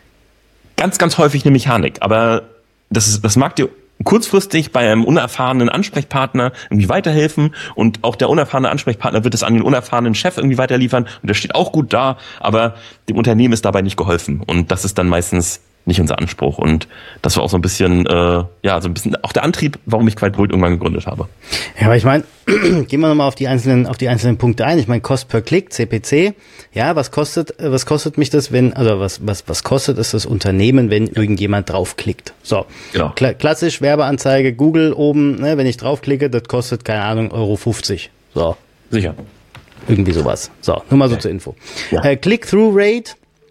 Ganz, ganz häufig eine Mechanik, aber das ist, das mag dir kurzfristig bei einem unerfahrenen Ansprechpartner irgendwie weiterhelfen und auch der unerfahrene Ansprechpartner wird es an den unerfahrenen Chef irgendwie weiterliefern und der steht auch gut da, aber dem Unternehmen ist dabei nicht geholfen und das ist dann meistens nicht unser Anspruch und das war auch so ein bisschen, äh, ja, so ein bisschen auch der Antrieb, warum ich QuiteBold irgendwann gegründet habe. Ja, aber ich meine, gehen wir nochmal auf die einzelnen, auf die einzelnen Punkte ein. Ich meine, Cost per Klick, C P C. Ja, was kostet, was kostet mich das, wenn, also was, was, was kostet es das Unternehmen, wenn irgendjemand draufklickt? So. Genau. Kla- klassisch Werbeanzeige, Google oben, ne, wenn ich draufklicke, das kostet, keine Ahnung, Euro fünfzig. So. Sicher. Irgendwie sowas. So, nur mal so okay. zur Info. Ja. Äh, Click-Through-Rate.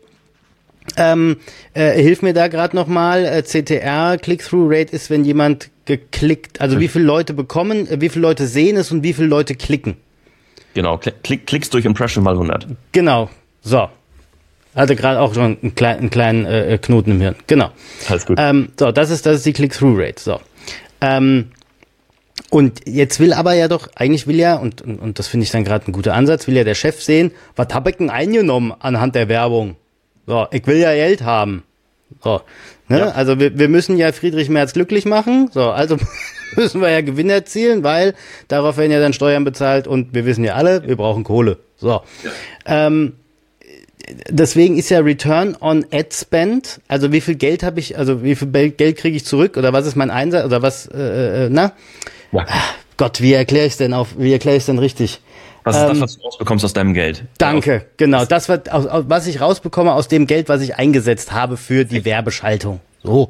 Ähm, äh, hilf mir da gerade nochmal, äh, C T R, Click-Through-Rate ist, wenn jemand geklickt, also wie viele Leute bekommen, äh, wie viele Leute sehen es und wie viele Leute klicken. Genau, Klick, Klicks durch Impression mal hundert. Genau, so. Hatte gerade auch schon einen kleinen, einen kleinen äh, Knoten im Hirn, genau. Alles gut. Ähm, so, das ist, das ist die Click-Through-Rate, so. Ähm, und jetzt will aber ja doch, eigentlich will ja, und, und, und das finde ich dann gerade ein guter Ansatz, will ja der Chef sehen, was hab ich denn eingenommen anhand der Werbung? So, ich will ja Geld haben. So, ne? Ja. Also wir, wir müssen ja Friedrich Merz glücklich machen. So, also müssen wir ja Gewinn erzielen, weil darauf werden ja dann Steuern bezahlt und wir wissen ja alle, wir brauchen Kohle. So, ja. ähm, deswegen ist ja Return on Ad Spend, also wie viel Geld habe ich, also wie viel Geld kriege ich zurück oder was ist mein Einsatz oder was, äh, na? Ja. Ach, Gott, wie erkläre ich es denn auf, wie erkläre ich es denn richtig? Was ist das, was du rausbekommst aus deinem Geld? Danke, genau. Das wird, aus, aus, was ich rausbekomme aus dem Geld, was ich eingesetzt habe für die Werbeschaltung. So.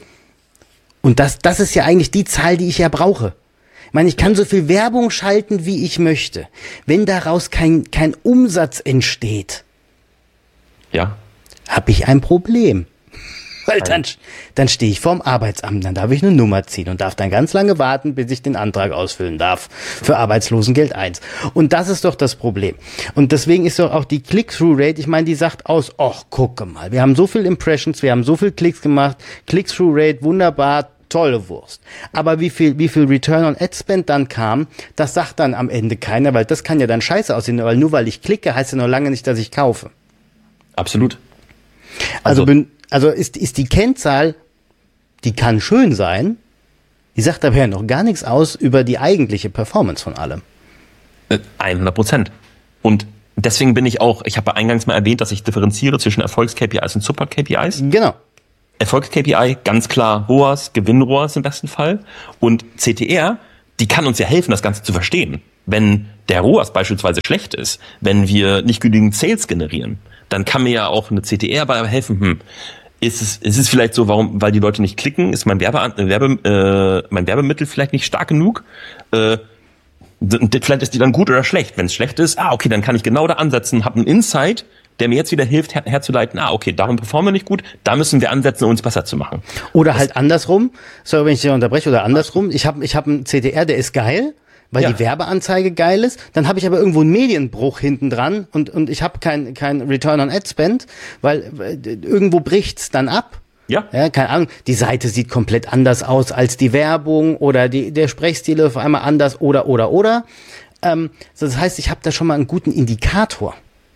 Und das, das ist ja eigentlich die Zahl, die ich ja brauche. Ich meine, ich kann so viel Werbung schalten, wie ich möchte. Wenn daraus kein, kein Umsatz entsteht, ja, habe ich ein Problem. Weil dann, dann stehe ich vorm Arbeitsamt, dann darf ich eine Nummer ziehen und darf dann ganz lange warten, bis ich den Antrag ausfüllen darf für Arbeitslosengeld eins. Und das ist doch das Problem. Und deswegen ist doch auch die Click-Through-Rate, ich meine, die sagt aus, ach, gucke mal, wir haben so viel Impressions, wir haben so viel Klicks gemacht, Click-Through-Rate, wunderbar, tolle Wurst. Aber wie viel, wie viel Return on Ad Spend dann kam, das sagt dann am Ende keiner, weil das kann ja dann scheiße aussehen, weil nur weil ich klicke, heißt ja noch lange nicht, dass ich kaufe. Absolut. Also, also bin, Also ist, ist die Kennzahl, die kann schön sein, die sagt aber ja noch gar nichts aus über die eigentliche Performance von allem. hundert Prozent. Und deswegen bin ich auch, ich habe eingangs mal erwähnt, dass ich differenziere zwischen Erfolgs-K P Is und Support-K P Is. Genau. Erfolgs-K P I, ganz klar R O A S, Gewinn-R O A S im besten Fall. Und C T R, die kann uns ja helfen, das Ganze zu verstehen. Wenn der R O A S beispielsweise schlecht ist, wenn wir nicht genügend Sales generieren, dann kann mir ja auch eine C T R dabei helfen, hm, ist es, ist es vielleicht so, warum, weil die Leute nicht klicken, ist mein Werbe, Werbe, äh, mein Werbemittel vielleicht nicht stark genug? Äh, vielleicht ist die dann gut oder schlecht. Wenn es schlecht ist, ah, okay, dann kann ich genau da ansetzen, habe einen Insight, der mir jetzt wieder hilft, her- herzuleiten, ah, okay, darum performen wir nicht gut, da müssen wir ansetzen, um uns besser zu machen. Oder das halt andersrum, sorry, wenn ich dich unterbreche, oder andersrum, ich habe ich hab einen C T R, der ist geil, weil ja. die Werbeanzeige geil ist, dann habe ich aber irgendwo einen Medienbruch hinten dran und und ich habe kein kein Return on Ad Spend, weil äh, irgendwo bricht's dann ab. Ja. Ja, keine Ahnung, die Seite sieht komplett anders aus als die Werbung oder die der Sprechstil auf einmal anders oder oder oder. Ähm, das heißt, ich habe da schon mal einen guten Indikator.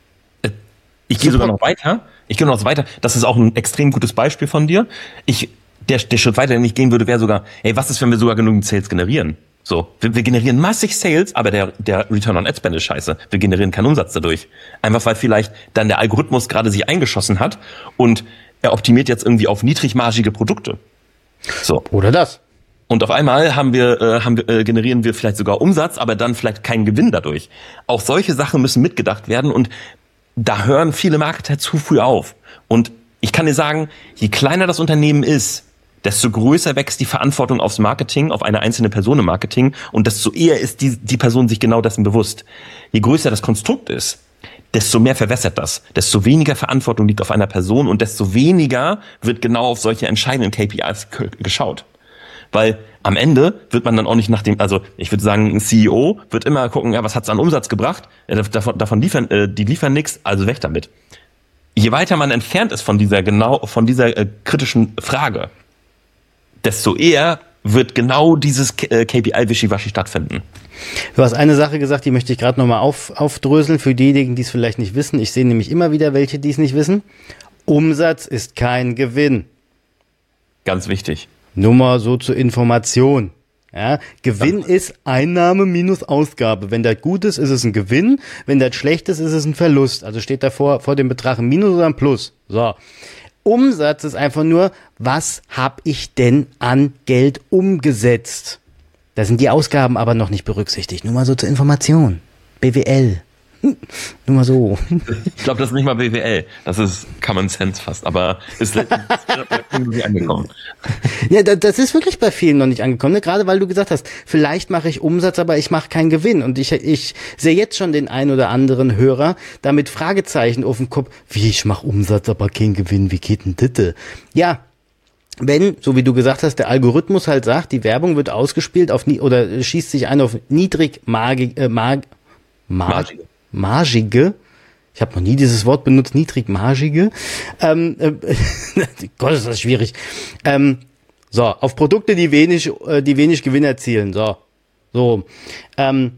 Ich gehe sogar noch weiter. Ich gehe noch weiter. Das ist auch ein extrem gutes Beispiel von dir. Ich der der Schritt weiter, den ich gehen würde, wäre sogar, ey, was ist, wenn wir sogar genügend Sales generieren? So, wir, wir generieren massig Sales, aber der, der Return on Ad Spend ist scheiße. Wir generieren keinen Umsatz dadurch. Einfach weil vielleicht dann der Algorithmus gerade sich eingeschossen hat und er optimiert jetzt irgendwie auf niedrigmargige Produkte. So. Oder das. Und auf einmal haben wir, äh, haben wir, äh, generieren wir vielleicht sogar Umsatz, aber dann vielleicht keinen Gewinn dadurch. Auch solche Sachen müssen mitgedacht werden und da hören viele Marketer zu früh auf. Und ich kann dir sagen, je kleiner das Unternehmen ist, desto größer wächst die Verantwortung aufs Marketing, auf eine einzelne Person im Marketing und desto eher ist die, die Person sich genau dessen bewusst. Je größer das Konstrukt ist, desto mehr verwässert das, desto weniger Verantwortung liegt auf einer Person und desto weniger wird genau auf solche entscheidenden K P Is geschaut. Weil am Ende wird man dann auch nicht nach dem, also ich würde sagen, ein C E O wird immer gucken, ja, was hat's an Umsatz gebracht? Ja, davon, davon liefern, äh, die liefern nichts, also weg damit. Je weiter man entfernt ist von dieser genau, von dieser äh, kritischen Frage, desto eher wird genau dieses äh, K P I-Wischiwaschi stattfinden. Du hast eine Sache gesagt, die möchte ich gerade nochmal auf, aufdröseln, für diejenigen, die es vielleicht nicht wissen. Ich sehe nämlich immer wieder welche, die es nicht wissen. Umsatz ist kein Gewinn. Ganz wichtig. Nur mal so zur Information. Ja, Gewinn ja. ist Einnahme minus Ausgabe. Wenn das gut ist, ist es ein Gewinn. Wenn das schlecht ist, ist es ein Verlust. Also steht davor vor dem Betrag ein Minus oder ein Plus. So. Umsatz ist einfach nur, was habe ich denn an Geld umgesetzt? Da sind die Ausgaben aber noch nicht berücksichtigt. Nur mal so zur Information. B W L. Nur mal so. Ich glaube, das ist nicht mal B W L. Das ist Common Sense fast. Aber ist irgendwie angekommen. Ja, das ist wirklich bei vielen noch nicht angekommen. Ne? Gerade weil du gesagt hast, vielleicht mache ich Umsatz, aber ich mache keinen Gewinn. Und ich, ich sehe jetzt schon den ein oder anderen Hörer da mit Fragezeichen auf dem Kopf. Wie, ich mache Umsatz, aber keinen Gewinn. Wie geht denn das? Ja. Wenn, so wie du gesagt hast, der Algorithmus halt sagt, die Werbung wird ausgespielt auf nie, oder schießt sich ein auf niedrig margige, äh, marg, marg, margige, ich habe noch nie dieses Wort benutzt, niedrigmargige, ähm, äh, Gott, ist das schwierig, ähm, so, auf Produkte, die wenig, äh, die wenig Gewinn erzielen, so, so, ähm,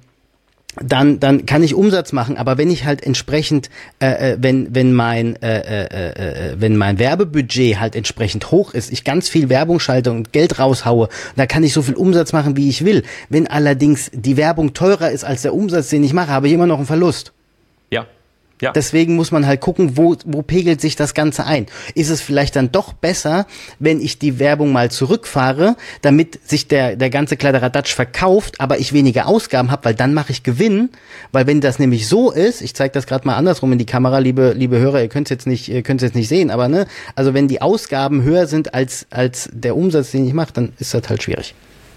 dann dann kann ich Umsatz machen, aber wenn ich halt entsprechend äh, wenn wenn mein äh, äh, äh, wenn mein Werbebudget halt entsprechend hoch ist, ich ganz viel Werbung schalte und Geld raushaue, da kann ich so viel Umsatz machen, wie ich will. Wenn allerdings die Werbung teurer ist als der Umsatz, den ich mache, habe ich immer noch einen Verlust. Ja. Ja. Deswegen muss man halt gucken, wo, wo pegelt sich das Ganze ein. Ist es vielleicht dann doch besser, wenn ich die Werbung mal zurückfahre, damit sich der, der ganze Kladderadatsch verkauft, aber ich weniger Ausgaben habe, weil dann mache ich Gewinn. Weil wenn das nämlich so ist, ich zeige das gerade mal andersrum in die Kamera, liebe, liebe Hörer, ihr könnt es jetzt nicht, ihr könnt es jetzt nicht sehen, aber ne, also wenn die Ausgaben höher sind als, als der Umsatz, den ich mache, dann ist das halt schwierig.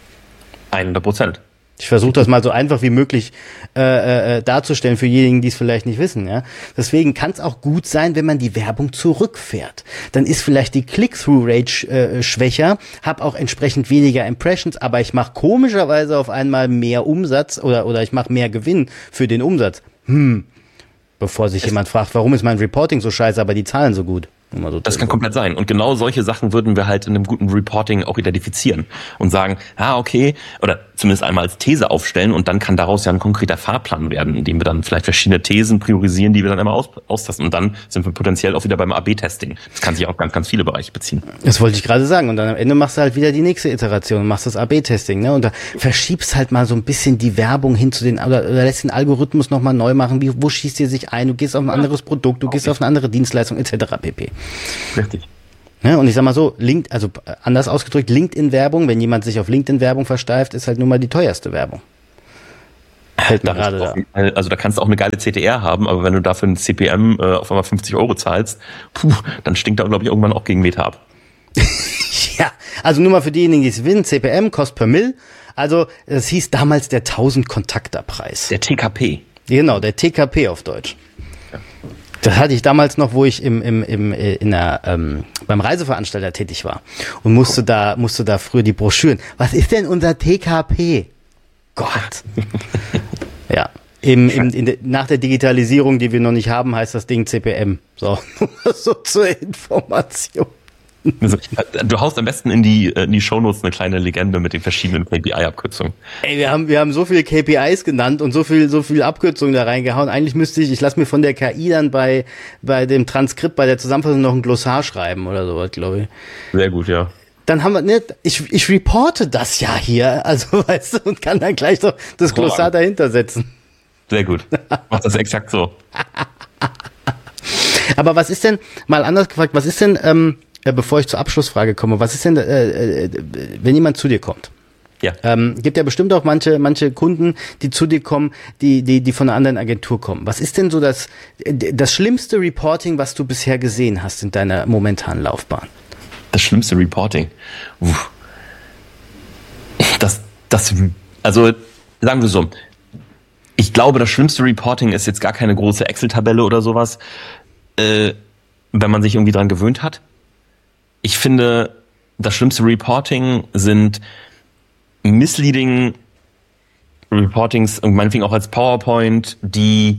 hundert Prozent. Ich versuche das mal so einfach wie möglich äh, äh, darzustellen für diejenigen, die es vielleicht nicht wissen. Ja, deswegen kann es auch gut sein, wenn man die Werbung zurückfährt. Dann ist vielleicht die Click-Through-Rate äh, schwächer, habe auch entsprechend weniger Impressions, aber ich mache komischerweise auf einmal mehr Umsatz oder oder ich mache mehr Gewinn für den Umsatz. Hm, bevor sich jemand fragt, warum ist mein Reporting so scheiße, aber die Zahlen so gut. So das kann komplett sein. Und genau solche Sachen würden wir halt in einem guten Reporting auch identifizieren und sagen, ah, okay, oder zumindest einmal als These aufstellen und dann kann daraus ja ein konkreter Fahrplan werden, indem wir dann vielleicht verschiedene Thesen priorisieren, die wir dann immer aus, austesten. Und dann sind wir potenziell auch wieder beim A B Testing. Das kann sich auf ganz, ganz viele Bereiche beziehen. Das wollte ich gerade sagen. Und dann am Ende machst du halt wieder die nächste Iteration und machst das A B Testing, ne? Und da verschiebst halt mal so ein bisschen die Werbung hin zu den, oder, oder lässt den Algorithmus nochmal neu machen. Wie, wo schießt ihr sich ein? Du gehst auf ein anderes Produkt, du gehst auf eine andere Dienstleistung, et cetera pp. Richtig. Ja, und ich sag mal so, Link, also anders ausgedrückt, LinkedIn-Werbung, wenn jemand sich auf LinkedIn-Werbung versteift, ist halt nun mal die teuerste Werbung. Fällt mir Da gerade hast du da. auch, also da kannst du auch eine geile C T R haben, aber wenn du dafür ein C P M äh, auf einmal fünfzig Euro zahlst, puh, dann stinkt da, glaube ich, irgendwann auch gegen Meter ab. Ja, also nur mal für diejenigen, die es wissen, C P M, Cost per Mill. Also das hieß damals der tausend-Kontakter-Preis. Der T K P. Genau, der T K P auf Deutsch. Ja. Das hatte ich damals noch, wo ich im, im, im, in der, ähm, beim Reiseveranstalter tätig war und musste da, musste da früher die Broschüren. Was ist denn unser T K P? Gott. Ja. Im, im, in de, nach der Digitalisierung, die wir noch nicht haben, heißt das Ding C P M. So, nur so zur Information. Also, du haust am besten in die, in die Shownotes eine kleine Legende mit den verschiedenen K P I-Abkürzungen. Ey, wir haben, wir haben so viele K P Is genannt und so viel, so viel Abkürzungen da reingehauen. Eigentlich müsste ich, ich lasse mir von der K I dann bei, bei dem Transkript, bei der Zusammenfassung noch ein Glossar schreiben oder sowas, glaube ich. Sehr gut, ja. Dann haben wir, ne, ich, ich reporte das ja hier, also, weißt du, und kann dann gleich doch das Glossar dahinter setzen. Sehr gut. Mach das exakt so. Aber was ist denn, mal anders gefragt, was ist denn, ähm, bevor ich zur Abschlussfrage komme, was ist denn, äh, äh, wenn jemand zu dir kommt? Ja. Ähm, gibt ja bestimmt auch manche, manche Kunden, die zu dir kommen, die, die, die von einer anderen Agentur kommen. Was ist denn so das, das schlimmste Reporting, was du bisher gesehen hast in deiner momentanen Laufbahn? Das schlimmste Reporting. Uff. Das, das, also, sagen wir so. Ich glaube, das schlimmste Reporting ist jetzt gar keine große Excel-Tabelle oder sowas, äh, wenn man sich irgendwie dran gewöhnt hat. Ich finde, das schlimmste Reporting sind misleading Reportings und meinetwegen auch als PowerPoint, die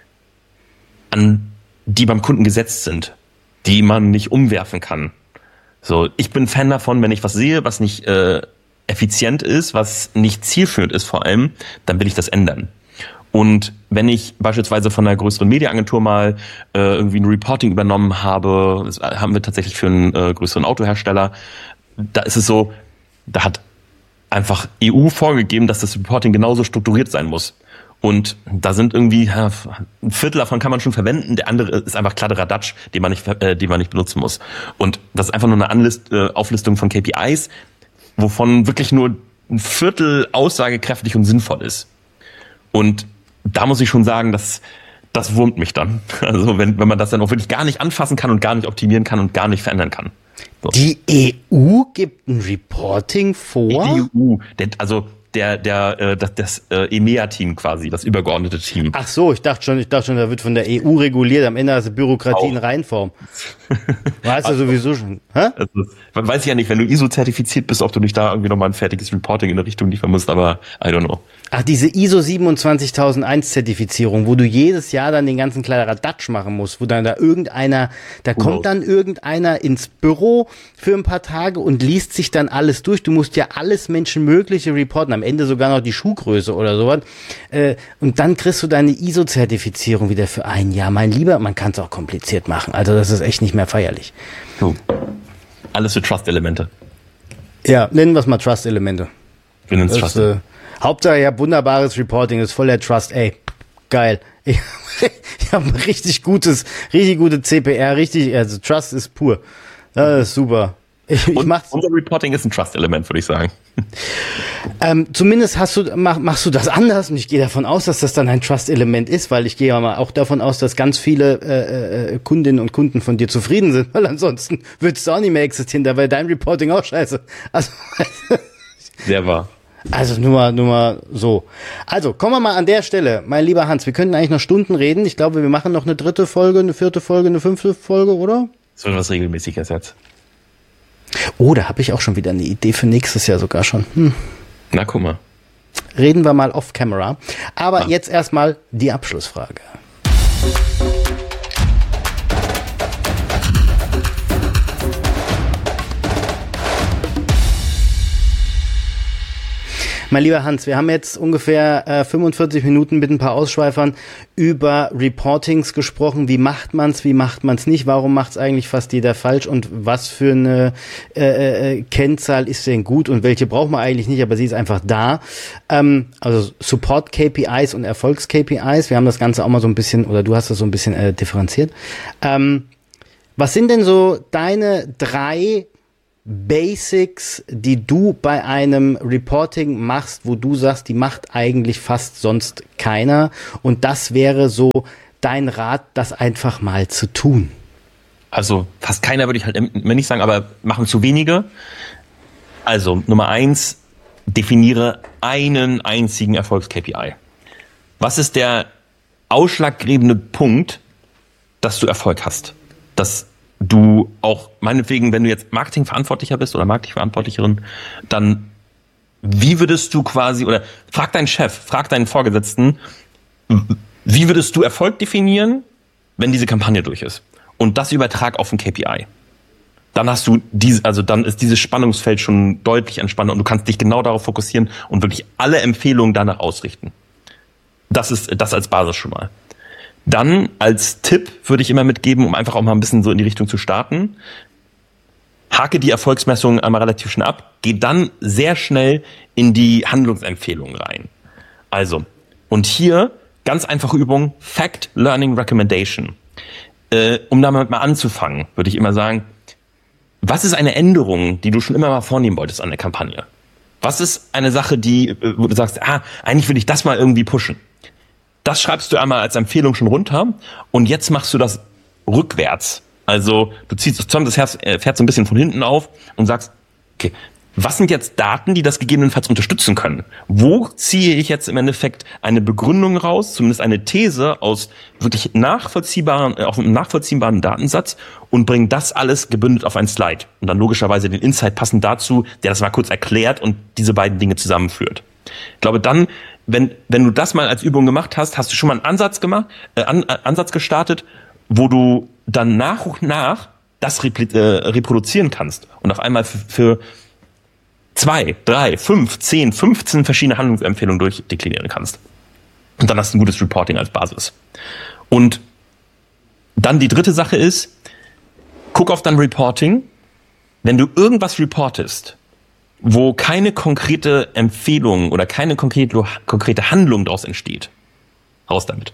an die beim Kunden gesetzt sind, die man nicht umwerfen kann. So, ich bin Fan davon, wenn ich was sehe, was nicht äh, effizient ist, was nicht zielführend ist vor allem, dann will ich das ändern. Und wenn ich beispielsweise von einer größeren Mediaagentur mal äh, irgendwie ein Reporting übernommen habe, das haben wir tatsächlich für einen äh, größeren Autohersteller, da ist es so, da hat einfach E U vorgegeben, dass das Reporting genauso strukturiert sein muss. Und da sind irgendwie, ja, ein Viertel davon kann man schon verwenden, der andere ist einfach Kladderadatsch, den man nicht, äh, den man nicht benutzen muss. Und das ist einfach nur eine Anlist, äh, Auflistung von K P Is, wovon wirklich nur ein Viertel aussagekräftig und sinnvoll ist. Und da muss ich schon sagen, dass das wurmt mich dann. Also wenn, wenn man das dann auch wirklich gar nicht anfassen kann und gar nicht optimieren kann und gar nicht verändern kann. So. Die E U gibt ein Reporting vor? Die E U, der, also der, der, äh, das, das äh, E M E A-Team quasi, das übergeordnete Team. Ach so, ich dachte schon, ich dachte schon, da wird von der E U reguliert. Am Ende hast du Bürokratie in Reinform. Weißt du sowieso schon. Hä? Also, man weiß ja nicht, wenn du I S O-zertifiziert bist, ob du nicht da irgendwie nochmal ein fertiges Reporting in der Richtung liefern musst, aber I don't know. Ach, diese I S O siebenundzwanzigtausendeins Zertifizierung, wo du jedes Jahr dann den ganzen Kladderadatsch machen musst, wo dann da irgendeiner, da kommt Wow. dann irgendeiner ins Büro für ein paar Tage und liest sich dann alles durch. Du musst ja alles Menschenmögliche reporten, am Ende sogar noch die Schuhgröße oder sowas. Äh, und dann kriegst du deine I S O-Zertifizierung wieder für ein Jahr. Mein Lieber, man kann es auch kompliziert machen. Also das ist echt nicht mehr feierlich. So. Alles für Trust-Elemente. Ja, nennen wir es mal Trust-Elemente. Wir nennen es Das, Trust. äh, Hauptsache, ja, wunderbares Reporting, ist voll der Trust, ey, geil. Ich, ich habe ein richtig gutes, richtig gute C P R, richtig, also Trust ist pur. Das ist super. Ich, ich Und mach's, unser Reporting ist ein Trust-Element, würde ich sagen. ähm, zumindest hast du, mach, machst du das anders und ich gehe davon aus, dass das dann ein Trust-Element ist, weil ich gehe ja mal auch davon aus, dass ganz viele äh, äh, Kundinnen und Kunden von dir zufrieden sind, weil ansonsten würdest du auch nicht mehr existieren, da wäre dein Reporting auch scheiße. Also, Sehr wahr. Also nur mal, nur mal so. Also kommen wir mal an der Stelle, mein lieber Hans, wir könnten eigentlich noch Stunden reden. Ich glaube, wir machen noch eine dritte Folge, eine vierte Folge, eine fünfte Folge, oder? Das wird was Regelmäßiges jetzt. Oh, da habe ich auch schon wieder eine Idee für nächstes Jahr sogar schon. Hm. Na, guck mal. Reden wir mal off-camera. Aber Ah. jetzt erstmal die Abschlussfrage. Mein lieber Hans, wir haben jetzt ungefähr äh, fünfundvierzig Minuten mit ein paar Ausschweifern über Reportings gesprochen. Wie macht man's, wie macht man's nicht? Warum macht's eigentlich fast jeder falsch? Und was für eine äh, äh, Kennzahl ist denn gut und welche braucht man eigentlich nicht, aber sie ist einfach da. Ähm, also Support-K P Is und Erfolgs-K P Is. Wir haben das Ganze auch mal so ein bisschen, oder du hast das so ein bisschen äh, differenziert. Ähm, was sind denn so deine drei Basics, die du bei einem Reporting machst, wo du sagst, die macht eigentlich fast sonst keiner. Und das wäre so dein Rat, das einfach mal zu tun. Also fast keiner würde ich halt nicht sagen, aber machen zu wenige. Also Nummer eins, definiere einen einzigen Erfolgs-K P I. Was ist der ausschlaggebende Punkt, dass du Erfolg hast? Dass du auch, meinetwegen, wenn du jetzt Marketingverantwortlicher bist oder Marketingverantwortlicherin, dann wie würdest du quasi, oder frag deinen Chef, frag deinen Vorgesetzten, wie würdest du Erfolg definieren, wenn diese Kampagne durch ist? Und das übertrag auf ein K P I. Dann hast du diese, also dann ist dieses Spannungsfeld schon deutlich entspannter und du kannst dich genau darauf fokussieren und wirklich alle Empfehlungen danach ausrichten. Das ist das als Basis schon mal. Dann als Tipp würde ich immer mitgeben, um einfach auch mal ein bisschen so in die Richtung zu starten, hake die Erfolgsmessungen einmal relativ schnell ab, geh dann sehr schnell in die Handlungsempfehlungen rein. Also, und hier ganz einfache Übung, Fact Learning Recommendation. Äh, um damit mal anzufangen, würde ich immer sagen, was ist eine Änderung, die du schon immer mal vornehmen wolltest an der Kampagne? Was ist eine Sache, die, wo du sagst, ah, eigentlich will ich das mal irgendwie pushen? Das schreibst du einmal als Empfehlung schon runter und jetzt machst du das rückwärts. Also du ziehst das Pferd so ein bisschen von hinten auf und sagst, okay, was sind jetzt Daten, die das gegebenenfalls unterstützen können? Wo ziehe ich jetzt im Endeffekt eine Begründung raus, zumindest eine These aus wirklich nachvollziehbaren, auf einem nachvollziehbaren Datensatz und bringe das alles gebündelt auf ein Slide und dann logischerweise den Insight passend dazu, der das mal kurz erklärt und diese beiden Dinge zusammenführt. Ich glaube dann, wenn wenn du das mal als Übung gemacht hast, hast du schon mal einen Ansatz gemacht, äh, an, äh, Ansatz gestartet, wo du dann nach und nach das repli- äh, reproduzieren kannst und auf einmal für, für zwei, drei, fünf, zehn, fünfzehn verschiedene Handlungsempfehlungen durchdeklinieren kannst. Und dann hast du ein gutes Reporting als Basis. Und dann die dritte Sache ist, guck auf dein Reporting. Wenn du irgendwas reportest, wo keine konkrete Empfehlung oder keine konkrete, konkrete Handlung daraus entsteht, raus damit.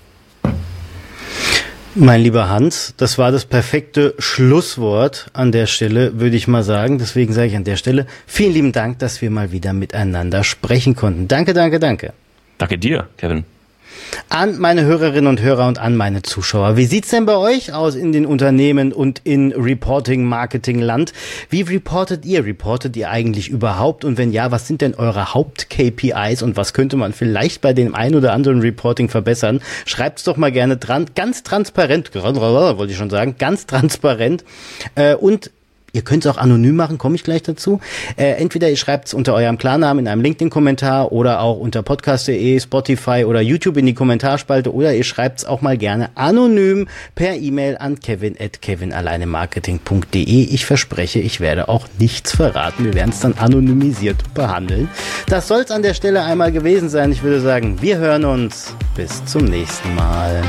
Mein lieber Hans, das war das perfekte Schlusswort an der Stelle, würde ich mal sagen. Deswegen sage ich an der Stelle vielen lieben Dank, dass wir mal wieder miteinander sprechen konnten. Danke, danke, danke. Danke dir, Kevin. An meine Hörerinnen und Hörer und an meine Zuschauer. Wie sieht's denn bei euch aus in den Unternehmen und in Reporting-Marketing-Land? Wie reportet ihr? Reportet ihr eigentlich überhaupt? Und wenn ja, was sind denn eure Haupt-K P Is und was könnte man vielleicht bei dem ein oder anderen Reporting verbessern? Schreibt's doch mal gerne dran. Ganz transparent, wollte ich schon sagen, ganz transparent. Äh, und ihr könnt es auch anonym machen, komme ich gleich dazu. Äh, entweder ihr schreibt es unter eurem Klarnamen in einem LinkedIn-Kommentar oder auch unter podcast punkt de, Spotify oder YouTube in die Kommentarspalte oder ihr schreibt es auch mal gerne anonym per E-Mail an kevin at kevinalleinemarketing punkt de. Ich verspreche, ich werde auch nichts verraten. Wir werden es dann anonymisiert behandeln. Das soll es an der Stelle einmal gewesen sein. Ich würde sagen, wir hören uns. Bis zum nächsten Mal.